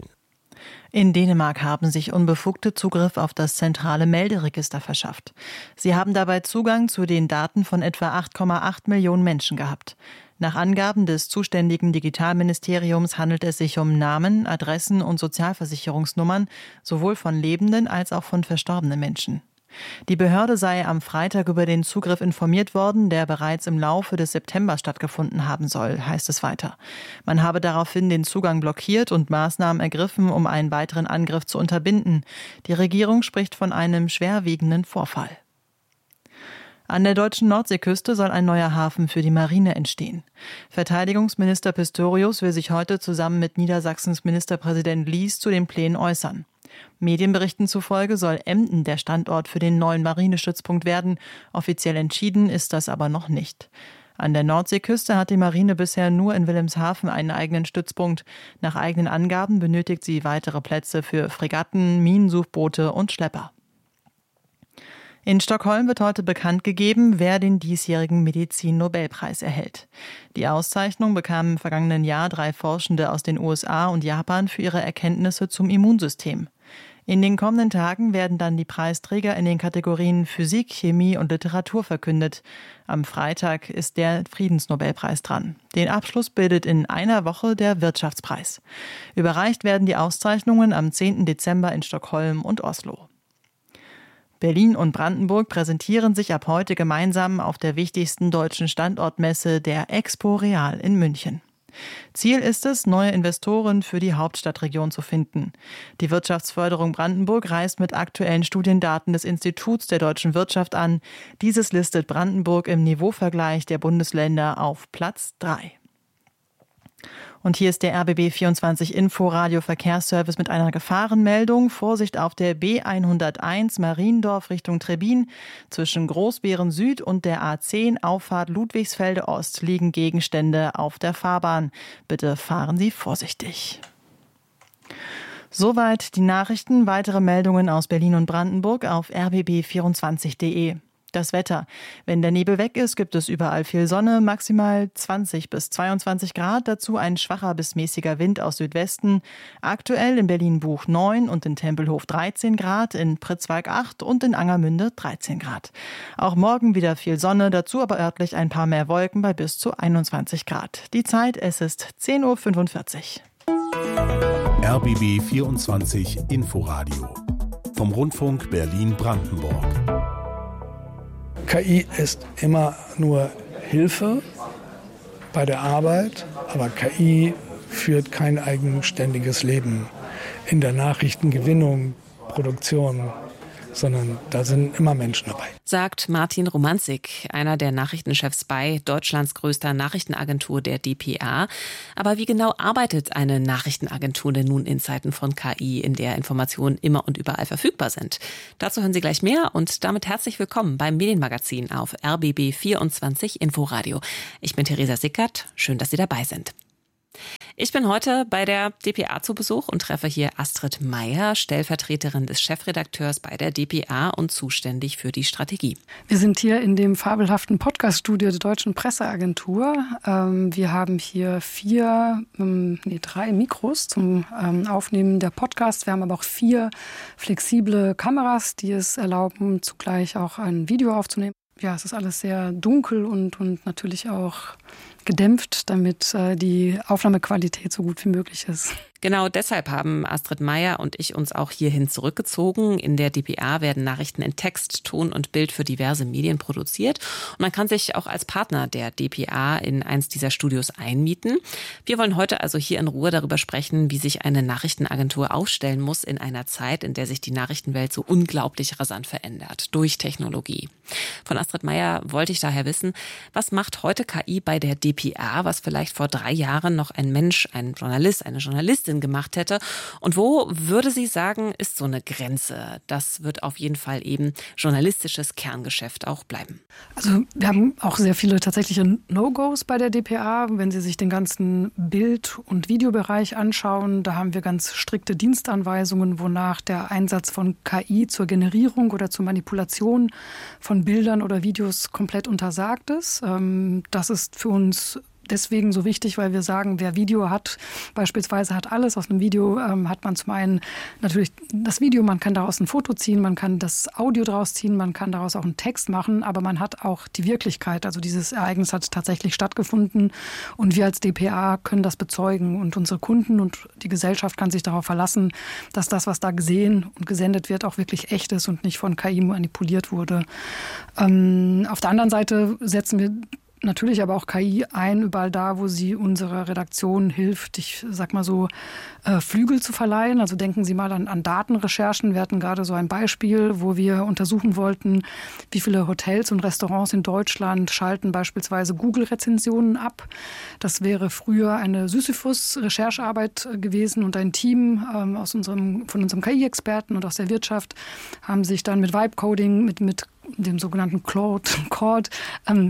In Dänemark haben sich Unbefugte Zugriff auf das zentrale Melderegister verschafft. Sie haben dabei Zugang zu den Daten von etwa acht Komma acht Millionen Menschen gehabt. Nach Angaben des zuständigen Digitalministeriums handelt es sich um Namen, Adressen und Sozialversicherungsnummern, sowohl von lebenden als auch von verstorbenen Menschen. Die Behörde sei am Freitag über den Zugriff informiert worden, der bereits im Laufe des September stattgefunden haben soll, heißt es weiter. Man habe daraufhin den Zugang blockiert und Maßnahmen ergriffen, um einen weiteren Angriff zu unterbinden. Die Regierung spricht von einem schwerwiegenden Vorfall. An der deutschen Nordseeküste soll ein neuer Hafen für die Marine entstehen. Verteidigungsminister Pistorius will sich heute zusammen mit Niedersachsens Ministerpräsident Lies zu den Plänen äußern. Medienberichten zufolge soll Emden der Standort für den neuen Marinestützpunkt werden. Offiziell entschieden ist das aber noch nicht. An der Nordseeküste hat die Marine bisher nur in Wilhelmshaven einen eigenen Stützpunkt. Nach eigenen Angaben benötigt sie weitere Plätze für Fregatten, Minensuchboote und Schlepper. In Stockholm wird heute bekannt gegeben, wer den diesjährigen Medizin-Nobelpreis erhält. Die Auszeichnung bekamen im vergangenen Jahr drei Forschende aus den U S A und Japan für ihre Erkenntnisse zum Immunsystem. In den kommenden Tagen werden dann die Preisträger in den Kategorien Physik, Chemie und Literatur verkündet. Am Freitag ist der Friedensnobelpreis dran. Den Abschluss bildet in einer Woche der Wirtschaftspreis. Überreicht werden die Auszeichnungen am zehnten Dezember in Stockholm und Oslo. Berlin und Brandenburg präsentieren sich ab heute gemeinsam auf der wichtigsten deutschen Standortmesse, der Expo Real in München. Ziel ist es, neue Investoren für die Hauptstadtregion zu finden. Die Wirtschaftsförderung Brandenburg reist mit aktuellen Studiendaten des Instituts der deutschen Wirtschaft an. Dieses listet Brandenburg im Niveauvergleich der Bundesländer auf Platz drei. Und hier ist der R B B vierundzwanzig Inforadio Verkehrsservice mit einer Gefahrenmeldung. Vorsicht auf der B hunderteins Mariendorf Richtung Trebbin. Zwischen Großbeeren Süd und der A zehn Auffahrt Ludwigsfelde Ost liegen Gegenstände auf der Fahrbahn. Bitte fahren Sie vorsichtig. Soweit die Nachrichten. Weitere Meldungen aus Berlin und Brandenburg auf r b b vierundzwanzig punkt d e. Das Wetter. Wenn der Nebel weg ist, gibt es überall viel Sonne, maximal zwanzig bis zweiundzwanzig Grad. Dazu ein schwacher bis mäßiger Wind aus Südwesten. Aktuell in Berlin-Buch neun und in Tempelhof dreizehn Grad, in Pritzwalk acht und in Angermünde dreizehn Grad. Auch morgen wieder viel Sonne, dazu aber örtlich ein paar mehr Wolken bei bis zu einundzwanzig Grad. Die Zeit, es ist zehn Uhr fünfundvierzig. R B B vierundzwanzig Inforadio vom Rundfunk Berlin-Brandenburg. K I ist immer nur Hilfe bei der Arbeit, aber K I führt kein eigenständiges Leben in der Nachrichtengewinnung, Produktion, sondern da sind immer Menschen dabei. Sagt Martin Romanzig, einer der Nachrichtenchefs bei Deutschlands größter Nachrichtenagentur, der D P A. Aber wie genau arbeitet eine Nachrichtenagentur denn nun in Zeiten von K I, in der Informationen immer und überall verfügbar sind? Dazu hören Sie gleich mehr und damit herzlich willkommen beim Medienmagazin auf R B B vierundzwanzig Inforadio. Ich bin Theresa Sickert, schön, dass Sie dabei sind. Ich bin heute bei der D P A zu Besuch und treffe hier Astrid Meyer, Stellvertreterin des Chefredakteurs bei der D P A und zuständig für die Strategie. Wir sind hier in dem fabelhaften Podcast-Studio der Deutschen Presseagentur. Wir haben hier vier, nee, drei Mikros zum Aufnehmen der Podcasts. Wir haben aber auch vier flexible Kameras, die es erlauben, zugleich auch ein Video aufzunehmen. Ja, es ist alles sehr dunkel und, und natürlich auch gedämpft, damit äh, die Aufnahmequalität so gut wie möglich ist. Genau deshalb haben Astrid Meyer und ich uns auch hierhin zurückgezogen. In der D P A werden Nachrichten in Text, Ton und Bild für diverse Medien produziert. Und man kann sich auch als Partner der D P A in eins dieser Studios einmieten. Wir wollen heute also hier in Ruhe darüber sprechen, wie sich eine Nachrichtenagentur aufstellen muss in einer Zeit, in der sich die Nachrichtenwelt so unglaublich rasant verändert durch Technologie. Von Astrid Meyer wollte ich daher wissen, was macht heute K I bei der D P A, was vielleicht vor drei Jahren noch ein Mensch, ein Journalist, eine Journalistin gemacht hätte. Und wo, würde sie sagen, ist so eine Grenze? Das wird auf jeden Fall eben journalistisches Kerngeschäft auch bleiben. Also wir haben auch sehr viele tatsächliche No-Gos bei der D P A. Wenn Sie sich den ganzen Bild- und Videobereich anschauen, da haben wir ganz strikte Dienstanweisungen, wonach der Einsatz von K I zur Generierung oder zur Manipulation von Bildern oder Videos komplett untersagt ist. Das ist für uns deswegen so wichtig, weil wir sagen, wer Video hat, beispielsweise hat alles. Aus einem Video ähm, hat man zum einen natürlich das Video, man kann daraus ein Foto ziehen, man kann das Audio daraus ziehen, man kann daraus auch einen Text machen, aber man hat auch die Wirklichkeit. Also dieses Ereignis hat tatsächlich stattgefunden und wir als D P A können das bezeugen und unsere Kunden und die Gesellschaft kann sich darauf verlassen, dass das, was da gesehen und gesendet wird, auch wirklich echt ist und nicht von K I manipuliert wurde. Ähm, auf der anderen Seite setzen wir natürlich aber auch K I ein, überall da, wo sie unserer Redaktion hilft, ich sag mal so, äh, Flügel zu verleihen. Also denken Sie mal an, an Datenrecherchen. Wir hatten gerade so ein Beispiel, wo wir untersuchen wollten, wie viele Hotels und Restaurants in Deutschland schalten beispielsweise Google-Rezensionen ab. Das wäre früher eine Sisyphus-Recherchearbeit gewesen und ein Team ähm, aus unserem, von unserem K I-Experten und aus der Wirtschaft haben sich dann mit Vibe-Coding, mit, mit dem sogenannten Claude, Claude ähm,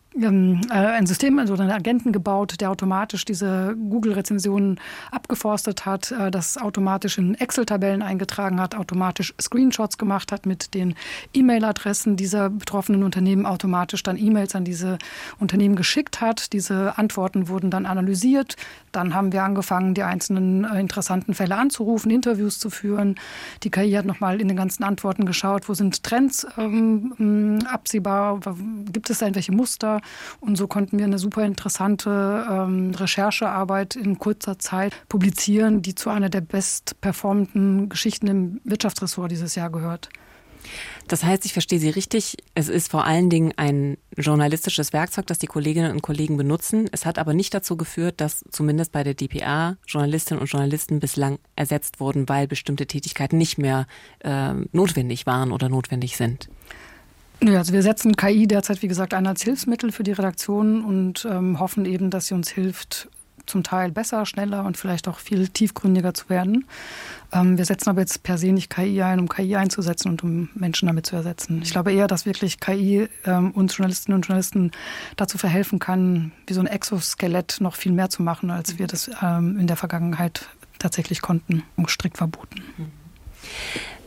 ein System, also einen Agenten gebaut, der automatisch diese Google-Rezensionen abgeforstet hat, das automatisch in Excel-Tabellen eingetragen hat, automatisch Screenshots gemacht hat mit den E-Mail-Adressen dieser betroffenen Unternehmen, automatisch dann E-Mails an diese Unternehmen geschickt hat. Diese Antworten wurden dann analysiert. Dann haben wir angefangen, die einzelnen interessanten Fälle anzurufen, Interviews zu führen. Die K I hat nochmal in den ganzen Antworten geschaut, wo sind Trends ähm, absehbar, gibt es da irgendwelche Muster? Und so konnten wir eine super interessante ähm, Recherchearbeit in kurzer Zeit publizieren, die zu einer der bestperformenden Geschichten im Wirtschaftsressort dieses Jahr gehört. Das heißt, ich verstehe Sie richtig, es ist vor allen Dingen ein journalistisches Werkzeug, das die Kolleginnen und Kollegen benutzen. Es hat aber nicht dazu geführt, dass zumindest bei der D P A Journalistinnen und Journalisten bislang ersetzt wurden, weil bestimmte Tätigkeiten nicht mehr äh, notwendig waren oder notwendig sind. Ja, also wir setzen K I derzeit, wie gesagt, ein als Hilfsmittel für die Redaktion und ähm, hoffen eben, dass sie uns hilft, zum Teil besser, schneller und vielleicht auch viel tiefgründiger zu werden. Ähm, wir setzen aber jetzt per se nicht K I ein, um K I einzusetzen und um Menschen damit zu ersetzen. Ich glaube eher, dass wirklich K I ähm, uns Journalistinnen und Journalisten dazu verhelfen kann, wie so ein Exoskelett noch viel mehr zu machen, als wir das ähm, in der Vergangenheit tatsächlich konnten und strikt verboten.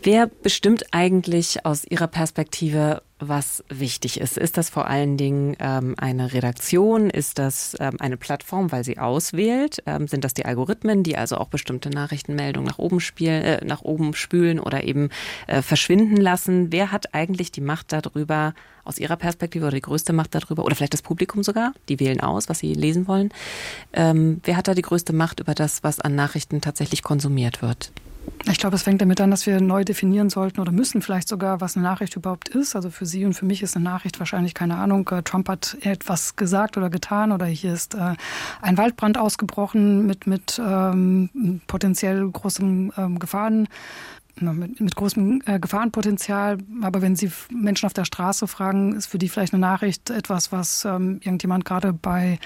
Wer bestimmt eigentlich aus Ihrer Perspektive, was wichtig ist? Ist das vor allen Dingen ähm, eine Redaktion? Ist das ähm, eine Plattform, weil sie auswählt? Ähm, sind das die Algorithmen, die also auch bestimmte Nachrichtenmeldungen nach oben spielen, äh, nach oben spülen oder eben äh, verschwinden lassen? Wer hat eigentlich die Macht darüber, aus Ihrer Perspektive, oder die größte Macht darüber? Oder vielleicht das Publikum sogar? Die wählen aus, was sie lesen wollen. Ähm, wer hat da die größte Macht über das, was an Nachrichten tatsächlich konsumiert wird? Ich glaube, es fängt damit an, dass wir neu definieren sollten oder müssen vielleicht sogar, was eine Nachricht überhaupt ist. Also für Sie und für mich ist eine Nachricht wahrscheinlich, keine Ahnung, Trump hat etwas gesagt oder getan oder hier ist äh, ein Waldbrand ausgebrochen mit, mit ähm, potenziell großen ähm, Gefahren. Mit, mit großem äh, Gefahrenpotenzial. Aber wenn Sie Menschen auf der Straße fragen, ist für die vielleicht eine Nachricht etwas, was ähm, irgendjemand gerade bei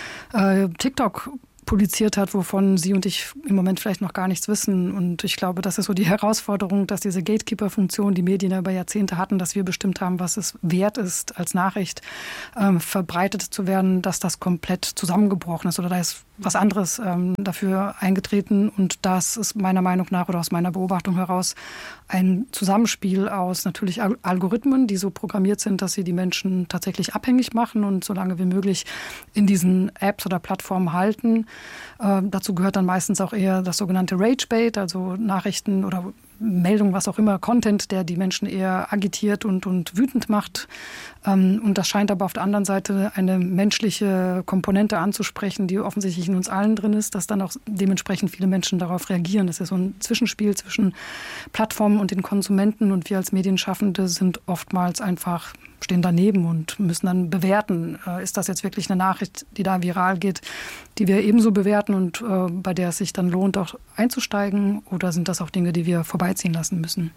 äh, TikTok publiziert hat, wovon Sie und ich im Moment vielleicht noch gar nichts wissen. Und ich glaube, das ist so die Herausforderung, dass diese Gatekeeper-Funktion, die Medien ja über Jahrzehnte hatten, dass wir bestimmt haben, was es wert ist, als Nachricht ähm, verbreitet zu werden, dass das komplett zusammengebrochen ist oder da ist was anderes ähm, dafür eingetreten. Und das ist meiner Meinung nach oder aus meiner Beobachtung heraus ein Zusammenspiel aus natürlich Algorithmen, die so programmiert sind, dass sie die Menschen tatsächlich abhängig machen und so lange wie möglich in diesen Apps oder Plattformen halten. Äh, dazu gehört dann meistens auch eher das sogenannte Ragebait, also Nachrichten oder Meldungen, was auch immer, Content, der die Menschen eher agitiert und, und wütend macht. Ähm, und das scheint aber auf der anderen Seite eine menschliche Komponente anzusprechen, die offensichtlich in uns allen drin ist, dass dann auch dementsprechend viele Menschen darauf reagieren. Das ist so ein Zwischenspiel zwischen Plattformen und den Konsumenten und wir als Medienschaffende sind oftmals einfach, stehen daneben und müssen dann bewerten, äh, ist das jetzt wirklich eine Nachricht, die da viral geht, die wir ebenso bewerten und äh, bei der es sich dann lohnt, auch einzusteigen, oder sind das auch Dinge, die wir vorbeiziehen lassen müssen?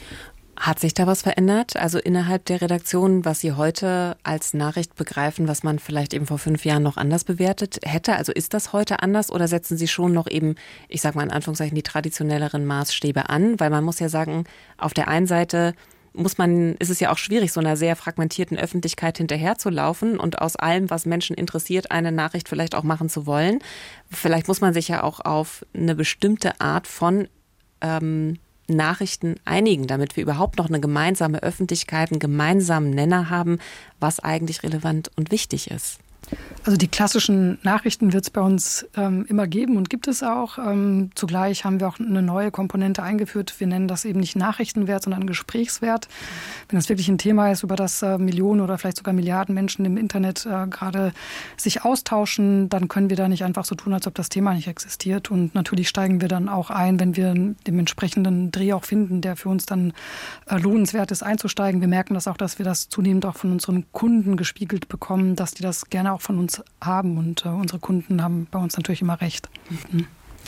Hat sich da was verändert? Also innerhalb der Redaktion, was Sie heute als Nachricht begreifen, was man vielleicht eben vor fünf Jahren noch anders bewertet hätte? Also ist das heute anders oder setzen Sie schon noch eben, ich sage mal in Anführungszeichen, die traditionelleren Maßstäbe an? Weil man muss ja sagen, auf der einen Seite muss man, ist es ja auch schwierig, so einer sehr fragmentierten Öffentlichkeit hinterherzulaufen und aus allem, was Menschen interessiert, eine Nachricht vielleicht auch machen zu wollen. Vielleicht muss man sich ja auch auf eine bestimmte Art von ähm, Nachrichten einigen, damit wir überhaupt noch eine gemeinsame Öffentlichkeit, einen gemeinsamen Nenner haben, was eigentlich relevant und wichtig ist. Also die klassischen Nachrichten wird es bei uns ähm, immer geben und gibt es auch. Ähm, zugleich haben wir auch eine neue Komponente eingeführt. Wir nennen das eben nicht Nachrichtenwert, sondern Gesprächswert. Wenn das wirklich ein Thema ist, über das äh, Millionen oder vielleicht sogar Milliarden Menschen im Internet äh, gerade sich austauschen, dann können wir da nicht einfach so tun, als ob das Thema nicht existiert. Und natürlich steigen wir dann auch ein, wenn wir den entsprechenden Dreh auch finden, der für uns dann äh, lohnenswert ist, einzusteigen. Wir merken das auch, dass wir das zunehmend auch von unseren Kunden gespiegelt bekommen, dass die das gerne auch von uns haben und äh, unsere Kunden haben bei uns natürlich immer recht. Mhm.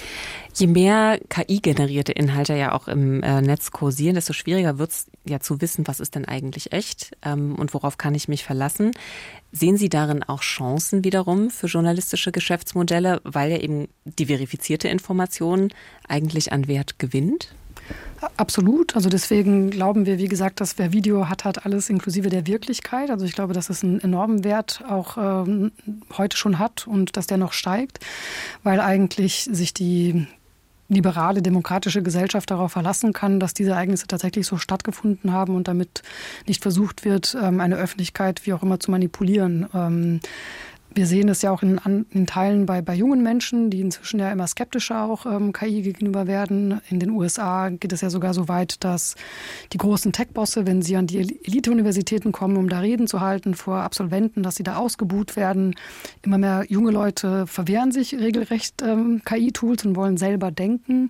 Je mehr K I-generierte Inhalte ja auch im äh, Netz kursieren, desto schwieriger wird es ja zu wissen, was ist denn eigentlich echt ähm, und worauf kann ich mich verlassen. Sehen Sie darin auch Chancen wiederum für journalistische Geschäftsmodelle, weil ja eben die verifizierte Information eigentlich an Wert gewinnt? Absolut. Also deswegen glauben wir, wie gesagt, dass wer Video hat, hat alles inklusive der Wirklichkeit. Also ich glaube, dass es einen enormen Wert auch ähm, heute schon hat und dass der noch steigt, weil eigentlich sich die liberale, demokratische Gesellschaft darauf verlassen kann, dass diese Ereignisse tatsächlich so stattgefunden haben und damit nicht versucht wird, eine Öffentlichkeit wie auch immer zu manipulieren. Wir sehen es ja auch in, in Teilen bei, bei jungen Menschen, die inzwischen ja immer skeptischer auch ähm, K I gegenüber werden. In den U S A geht es ja sogar so weit, dass die großen Tech-Bosse, wenn sie an die Elite-Universitäten kommen, um da Reden zu halten vor Absolventen, dass sie da ausgebuht werden. Immer mehr junge Leute verwehren sich regelrecht ähm, K I-Tools und wollen selber denken.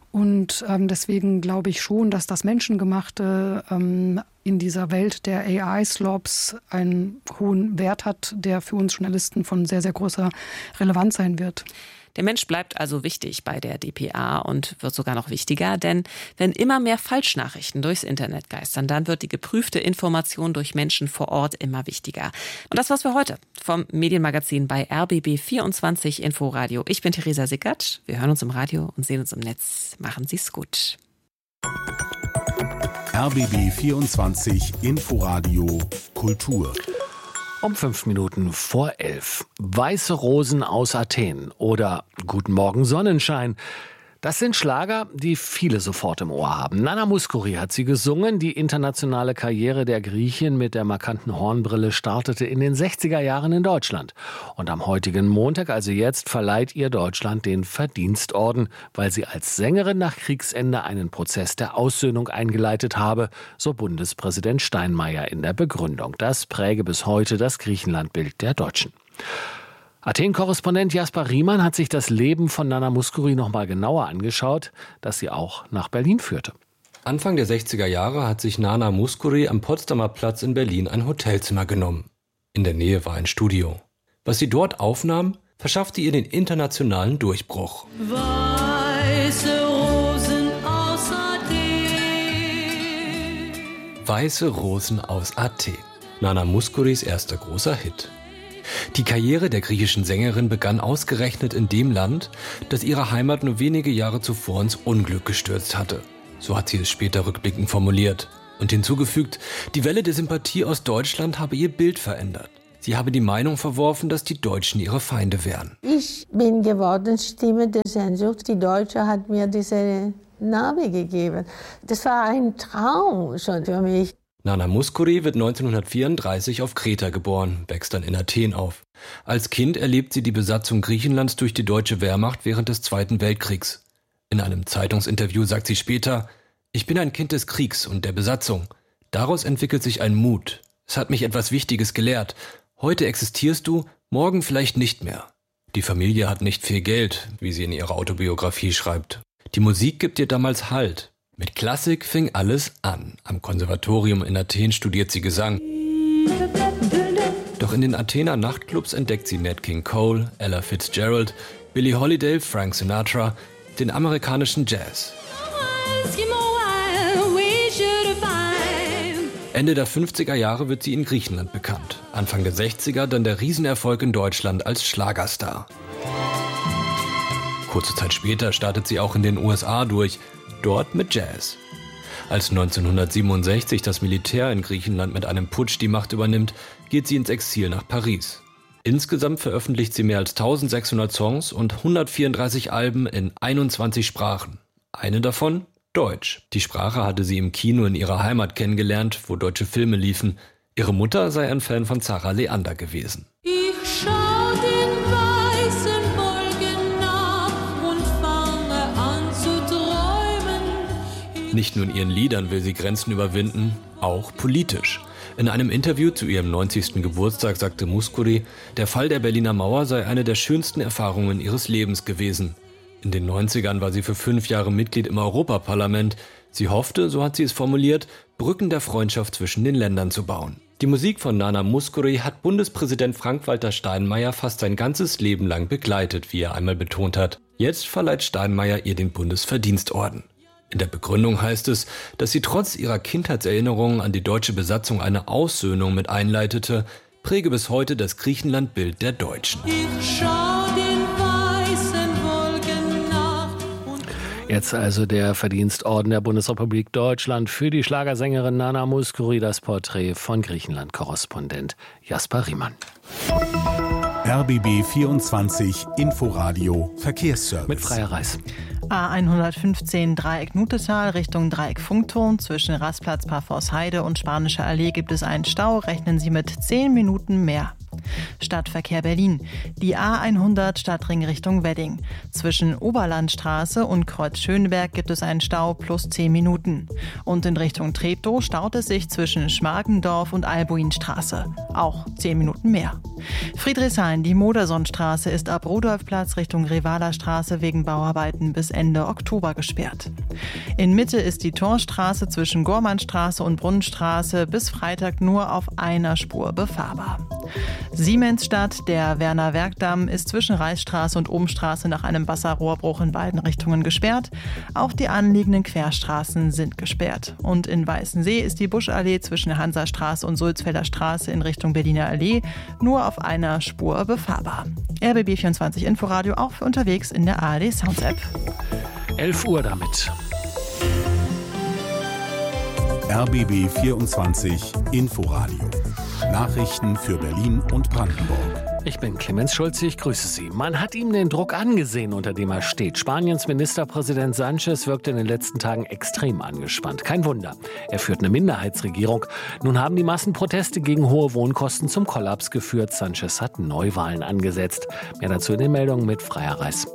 Und ähm, deswegen glaube ich schon, dass das Menschengemachte ähm, in dieser Welt der A I-Slobs einen hohen Wert hat, der für uns Journalisten von sehr, sehr großer Relevanz sein wird. Der Mensch bleibt also wichtig bei der D P A und wird sogar noch wichtiger, denn wenn immer mehr Falschnachrichten durchs Internet geistern, dann wird die geprüfte Information durch Menschen vor Ort immer wichtiger. Und das war's für heute vom Medienmagazin bei R B B vierundzwanzig Inforadio. Ich bin Theresa Sickert. Wir hören uns im Radio und sehen uns im Netz. Machen Sie's gut. R B B vierundzwanzig Inforadio Kultur. Um fünf Minuten vor elf. Weiße Rosen aus Athen oder Guten Morgen Sonnenschein. Das sind Schlager, die viele sofort im Ohr haben. Nana Mouskouri hat sie gesungen. Die internationale Karriere der Griechin mit der markanten Hornbrille startete in den sechziger Jahren in Deutschland. Und am heutigen Montag, also jetzt, verleiht ihr Deutschland den Verdienstorden, weil sie als Sängerin nach Kriegsende einen Prozess der Aussöhnung eingeleitet habe, so Bundespräsident Steinmeier in der Begründung. Das präge bis heute das Griechenlandbild der Deutschen. Athen-Korrespondent Jasper Riemann hat sich das Leben von Nana Mouskouri noch mal genauer angeschaut, das sie auch nach Berlin führte. Anfang der sechziger Jahre hat sich Nana Mouskouri am Potsdamer Platz in Berlin ein Hotelzimmer genommen. In der Nähe war ein Studio. Was sie dort aufnahm, verschaffte ihr den internationalen Durchbruch. Weiße Rosen aus Athen. Weiße Rosen aus Athen. Nana Mouskouris erster großer Hit. Die Karriere der griechischen Sängerin begann ausgerechnet in dem Land, das ihre Heimat nur wenige Jahre zuvor ins Unglück gestürzt hatte. So hat sie es später rückblickend formuliert. Und hinzugefügt, die Welle der Sympathie aus Deutschland habe ihr Bild verändert. Sie habe die Meinung verworfen, dass die Deutschen ihre Feinde wären. Ich bin geworden Stimme der Sehnsucht. Die Deutsche hat mir diese Name gegeben. Das war ein Traum schon für mich. Nana Mouskouri wird neunzehnhundertvierunddreißig auf Kreta geboren, wächst dann in Athen auf. Als Kind erlebt sie die Besatzung Griechenlands durch die deutsche Wehrmacht während des Zweiten Weltkriegs. In einem Zeitungsinterview sagt sie später: Ich bin ein Kind des Kriegs und der Besatzung. Daraus entwickelt sich ein Mut. Es hat mich etwas Wichtiges gelehrt. Heute existierst du, morgen vielleicht nicht mehr. Die Familie hat nicht viel Geld, wie sie in ihrer Autobiografie schreibt. Die Musik gibt ihr damals Halt. Mit Klassik fing alles an. Am Konservatorium in Athen studiert sie Gesang. Doch in den Athener Nachtclubs entdeckt sie Nat King Cole, Ella Fitzgerald, Billie Holiday, Frank Sinatra, den amerikanischen Jazz. Ende der fünfziger Jahre wird sie in Griechenland bekannt. Anfang der sechziger dann der Riesenerfolg in Deutschland als Schlagerstar. Kurze Zeit später startet sie auch in den U S A durch, dort mit Jazz. Als neunzehnhundertsiebenundsechzig das Militär in Griechenland mit einem Putsch die Macht übernimmt, geht sie ins Exil nach Paris. Insgesamt veröffentlicht sie mehr als eintausendsechshundert Songs und hundertvierunddreißig Alben in einundzwanzig Sprachen. Eine davon Deutsch. Die Sprache hatte sie im Kino in ihrer Heimat kennengelernt, wo deutsche Filme liefen. Ihre Mutter sei ein Fan von Zara Leander gewesen. Ich schau den weißen Wolken nach und fange an zu träumen. Nicht nur in ihren Liedern will sie Grenzen überwinden, auch politisch. In einem Interview zu ihrem neunzigsten Geburtstag sagte Mouskouri, der Fall der Berliner Mauer sei eine der schönsten Erfahrungen ihres Lebens gewesen. In den neunzigern war sie für fünf Jahre Mitglied im Europaparlament. Sie hoffte, so hat sie es formuliert, Brücken der Freundschaft zwischen den Ländern zu bauen. Die Musik von Nana Mouskouri hat Bundespräsident Frank-Walter Steinmeier fast sein ganzes Leben lang begleitet, wie er einmal betont hat. Jetzt verleiht Steinmeier ihr den Bundesverdienstorden. In der Begründung heißt es, dass sie trotz ihrer Kindheitserinnerungen an die deutsche Besatzung eine Aussöhnung mit einleitete, präge bis heute das Griechenlandbild der Deutschen. Ich schau den weißen Wolken nach. Jetzt also der Verdienstorden der Bundesrepublik Deutschland für die Schlagersängerin Nana Mouskouri, das Porträt von Griechenland-Korrespondent Jasper Riemann. R B B vierundzwanzig Inforadio Verkehrsservice. Mit Freier Reis. A hundertfünfzehn Dreieck Nutetal Richtung Dreieck Funkturm. Zwischen Rastplatz Parforce-Heide und Spanische Allee gibt es einen Stau. Rechnen Sie mit zehn Minuten mehr. Stadtverkehr Berlin. Die A hundert Stadtring Richtung Wedding. Zwischen Oberlandstraße und Kreuz Schöneberg gibt es einen Stau plus zehn Minuten. Und in Richtung Treptow staut es sich zwischen Schmargendorf und Albuinstraße. Auch zehn Minuten mehr. Friedrichshain, die Modersonstraße ist ab Rudolfplatz Richtung Revalerstraße wegen Bauarbeiten bis Ende Oktober gesperrt. In Mitte ist die Torstraße zwischen Gormannstraße und Brunnenstraße bis Freitag nur auf einer Spur befahrbar. Siemensstadt, der Werner Werkdamm, ist zwischen Reichsstraße und Ohmstraße nach einem Wasserrohrbruch in beiden Richtungen gesperrt. Auch die anliegenden Querstraßen sind gesperrt. Und in Weißensee ist die Buschallee zwischen Hansastraße und Sulzfelder Straße in Richtung Berliner Allee nur auf einer Spur befahrbar. R B B vierundzwanzig Inforadio auch für unterwegs in der A R D Sounds App. elf Uhr damit. R B B vierundzwanzig Inforadio. Nachrichten für Berlin und Brandenburg. Ich bin Clemens Schulze, ich grüße Sie. Man hat ihm den Druck angesehen, unter dem er steht. Spaniens Ministerpräsident Sánchez wirkte in den letzten Tagen extrem angespannt. Kein Wunder, er führt eine Minderheitsregierung. Nun haben die Massenproteste gegen hohe Wohnkosten zum Kollaps geführt. Sánchez hat Neuwahlen angesetzt. Mehr dazu in den Meldungen mit Freier Reis.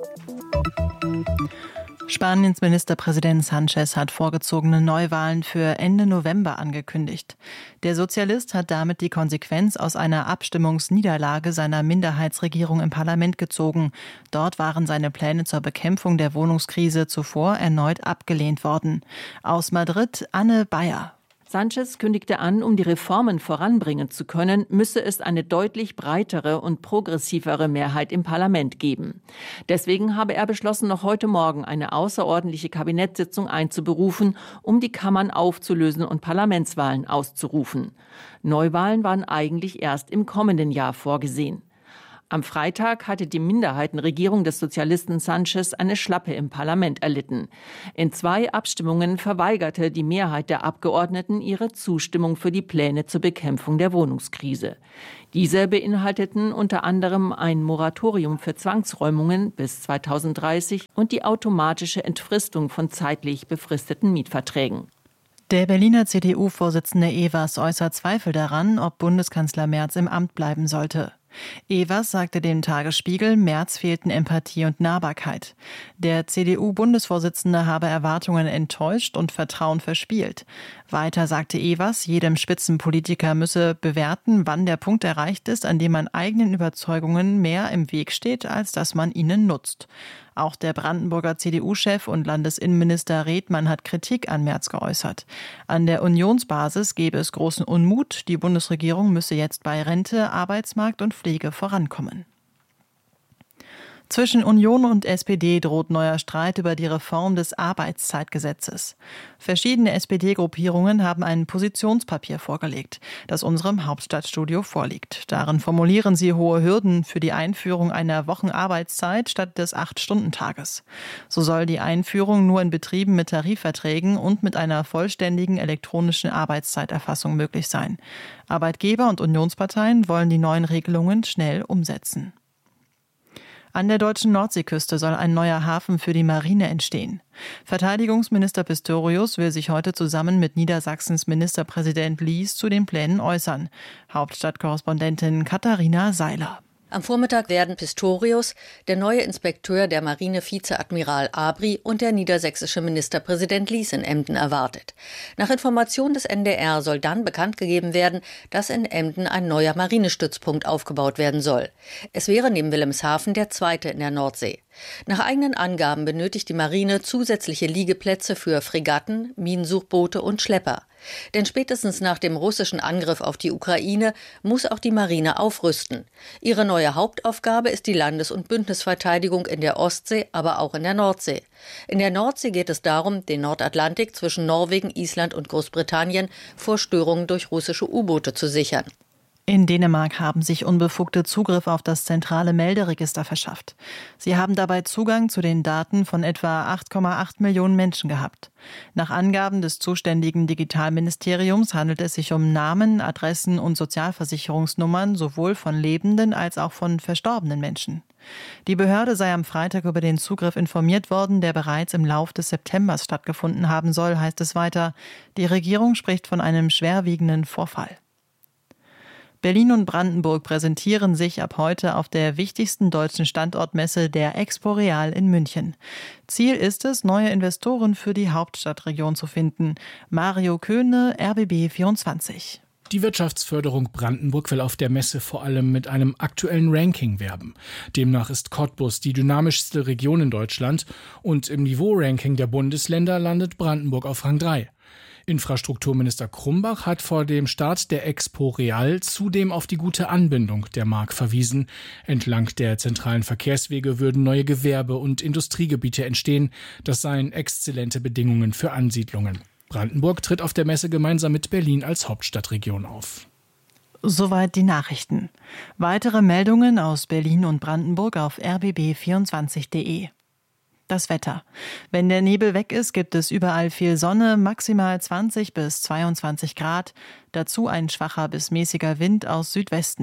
Spaniens Ministerpräsident Sánchez hat vorgezogene Neuwahlen für Ende November angekündigt. Der Sozialist hat damit die Konsequenz aus einer Abstimmungsniederlage seiner Minderheitsregierung im Parlament gezogen. Dort waren seine Pläne zur Bekämpfung der Wohnungskrise zuvor erneut abgelehnt worden. Aus Madrid Anne Bayer. Sánchez kündigte an, um die Reformen voranbringen zu können, müsse es eine deutlich breitere und progressivere Mehrheit im Parlament geben. Deswegen habe er beschlossen, noch heute Morgen eine außerordentliche Kabinettssitzung einzuberufen, um die Kammern aufzulösen und Parlamentswahlen auszurufen. Neuwahlen waren eigentlich erst im kommenden Jahr vorgesehen. Am Freitag hatte die Minderheitenregierung des Sozialisten Sánchez eine Schlappe im Parlament erlitten. In zwei Abstimmungen verweigerte die Mehrheit der Abgeordneten ihre Zustimmung für die Pläne zur Bekämpfung der Wohnungskrise. Diese beinhalteten unter anderem ein Moratorium für Zwangsräumungen bis zweitausenddreißig und die automatische Entfristung von zeitlich befristeten Mietverträgen. Der Berliner C D U-Vorsitzende Evers äußert Zweifel daran, ob Bundeskanzler Merz im Amt bleiben sollte. Evers sagte dem Tagesspiegel, Merz fehlten Empathie und Nahbarkeit. Der C D U-Bundesvorsitzende habe Erwartungen enttäuscht und Vertrauen verspielt. Weiter sagte Evers, jedem Spitzenpolitiker müsse bewerten, wann der Punkt erreicht ist, an dem man eigenen Überzeugungen mehr im Weg steht, als dass man ihnen nutzt. Auch der Brandenburger C D U-Chef und Landesinnenminister Redmann hat Kritik an Merz geäußert. An der Unionsbasis gebe es großen Unmut. Die Bundesregierung müsse jetzt bei Rente, Arbeitsmarkt und Pflege vorankommen. Zwischen Union und S P D droht neuer Streit über die Reform des Arbeitszeitgesetzes. Verschiedene S P D-Gruppierungen haben ein Positionspapier vorgelegt, das unserem Hauptstadtstudio vorliegt. Darin formulieren sie hohe Hürden für die Einführung einer Wochenarbeitszeit statt des Acht-Stunden-Tages. So soll die Einführung nur in Betrieben mit Tarifverträgen und mit einer vollständigen elektronischen Arbeitszeiterfassung möglich sein. Arbeitgeber und Unionsparteien wollen die neuen Regelungen schnell umsetzen. An der deutschen Nordseeküste soll ein neuer Hafen für die Marine entstehen. Verteidigungsminister Pistorius will sich heute zusammen mit Niedersachsens Ministerpräsident Lies zu den Plänen äußern. Hauptstadtkorrespondentin Katharina Seiler. Am Vormittag werden Pistorius, der neue Inspekteur der Marine Vizeadmiral Abri und der niedersächsische Ministerpräsident Lies in Emden erwartet. Nach Information des N D R soll dann bekannt gegeben werden, dass in Emden ein neuer Marinestützpunkt aufgebaut werden soll. Es wäre neben Wilhelmshaven der zweite in der Nordsee. Nach eigenen Angaben benötigt die Marine zusätzliche Liegeplätze für Fregatten, Minensuchboote und Schlepper. Denn spätestens nach dem russischen Angriff auf die Ukraine muss auch die Marine aufrüsten. Ihre neue Hauptaufgabe ist die Landes- und Bündnisverteidigung in der Ostsee, aber auch in der Nordsee. In der Nordsee geht es darum, den Nordatlantik zwischen Norwegen, Island und Großbritannien vor Störungen durch russische U-Boote zu sichern. In Dänemark haben sich Unbefugte Zugriff auf das zentrale Melderegister verschafft. Sie haben dabei Zugang zu den Daten von etwa acht Komma acht Millionen Menschen gehabt. Nach Angaben des zuständigen Digitalministeriums handelt es sich um Namen, Adressen und Sozialversicherungsnummern sowohl von lebenden als auch von verstorbenen Menschen. Die Behörde sei am Freitag über den Zugriff informiert worden, der bereits im Lauf des Septembers stattgefunden haben soll, heißt es weiter. Die Regierung spricht von einem schwerwiegenden Vorfall. Berlin und Brandenburg präsentieren sich ab heute auf der wichtigsten deutschen Standortmesse, der Expo Real in München. Ziel ist es, neue Investoren für die Hauptstadtregion zu finden. Mario Köhne, R B B vierundzwanzig. Die Wirtschaftsförderung Brandenburg will auf der Messe vor allem mit einem aktuellen Ranking werben. Demnach ist Cottbus die dynamischste Region in Deutschland und im Niveau-Ranking der Bundesländer landet Brandenburg auf Rang drei. Infrastrukturminister Krumbach hat vor dem Start der Expo Real zudem auf die gute Anbindung der Mark verwiesen. Entlang der zentralen Verkehrswege würden neue Gewerbe- und Industriegebiete entstehen. Das seien exzellente Bedingungen für Ansiedlungen. Brandenburg tritt auf der Messe gemeinsam mit Berlin als Hauptstadtregion auf. Soweit die Nachrichten. Weitere Meldungen aus Berlin und Brandenburg auf r b b vierundzwanzig punkt de. Das Wetter. Wenn der Nebel weg ist, gibt es überall viel Sonne, maximal zwanzig bis zweiundzwanzig Grad. Dazu ein schwacher bis mäßiger Wind aus Südwesten.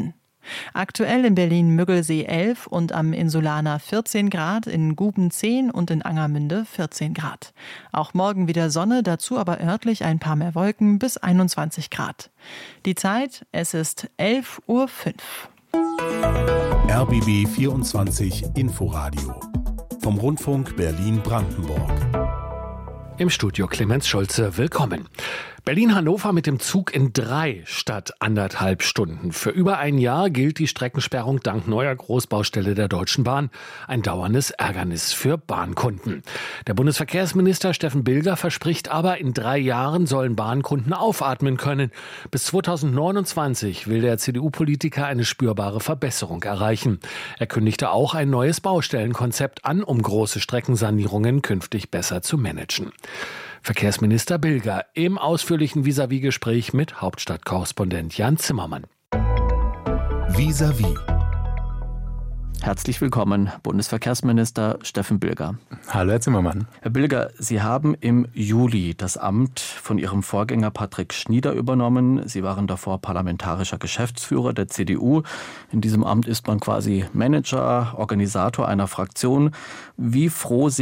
Aktuell in Berlin-Müggelsee elf und am Insulaner vierzehn Grad, in Guben zehn und in Angermünde vierzehn Grad. Auch morgen wieder Sonne, dazu aber örtlich ein paar mehr Wolken bis einundzwanzig Grad. Die Zeit, es ist elf Uhr fünf. R B B vierundzwanzig Inforadio vom Rundfunk Berlin-Brandenburg. Im Studio Clemens Schulze, willkommen. Berlin-Hannover mit dem Zug in drei statt anderthalb Stunden. Für über ein Jahr gilt die Streckensperrung dank neuer Großbaustelle der Deutschen Bahn. Ein dauerndes Ärgernis für Bahnkunden. Der Bundesverkehrsminister Steffen Bilger verspricht aber, in drei Jahren sollen Bahnkunden aufatmen können. Bis zweitausendneunundzwanzig will der C D U-Politiker eine spürbare Verbesserung erreichen. Er kündigte auch ein neues Baustellenkonzept an, um große Streckensanierungen künftig besser zu managen. Verkehrsminister Bilger im ausführlichen Vis-à-vis-Gespräch mit Hauptstadtkorrespondent Jan Zimmermann. Vis-à-vis. Herzlich willkommen, Bundesverkehrsminister Steffen Bilger. Hallo, Herr Zimmermann. Herr Bilger, Sie haben im Juli das Amt von Ihrem Vorgänger Patrick Schnieder übernommen. Sie waren davor parlamentarischer Geschäftsführer der C D U. In diesem Amt ist man quasi Manager, Organisator einer Fraktion. Wie froh sind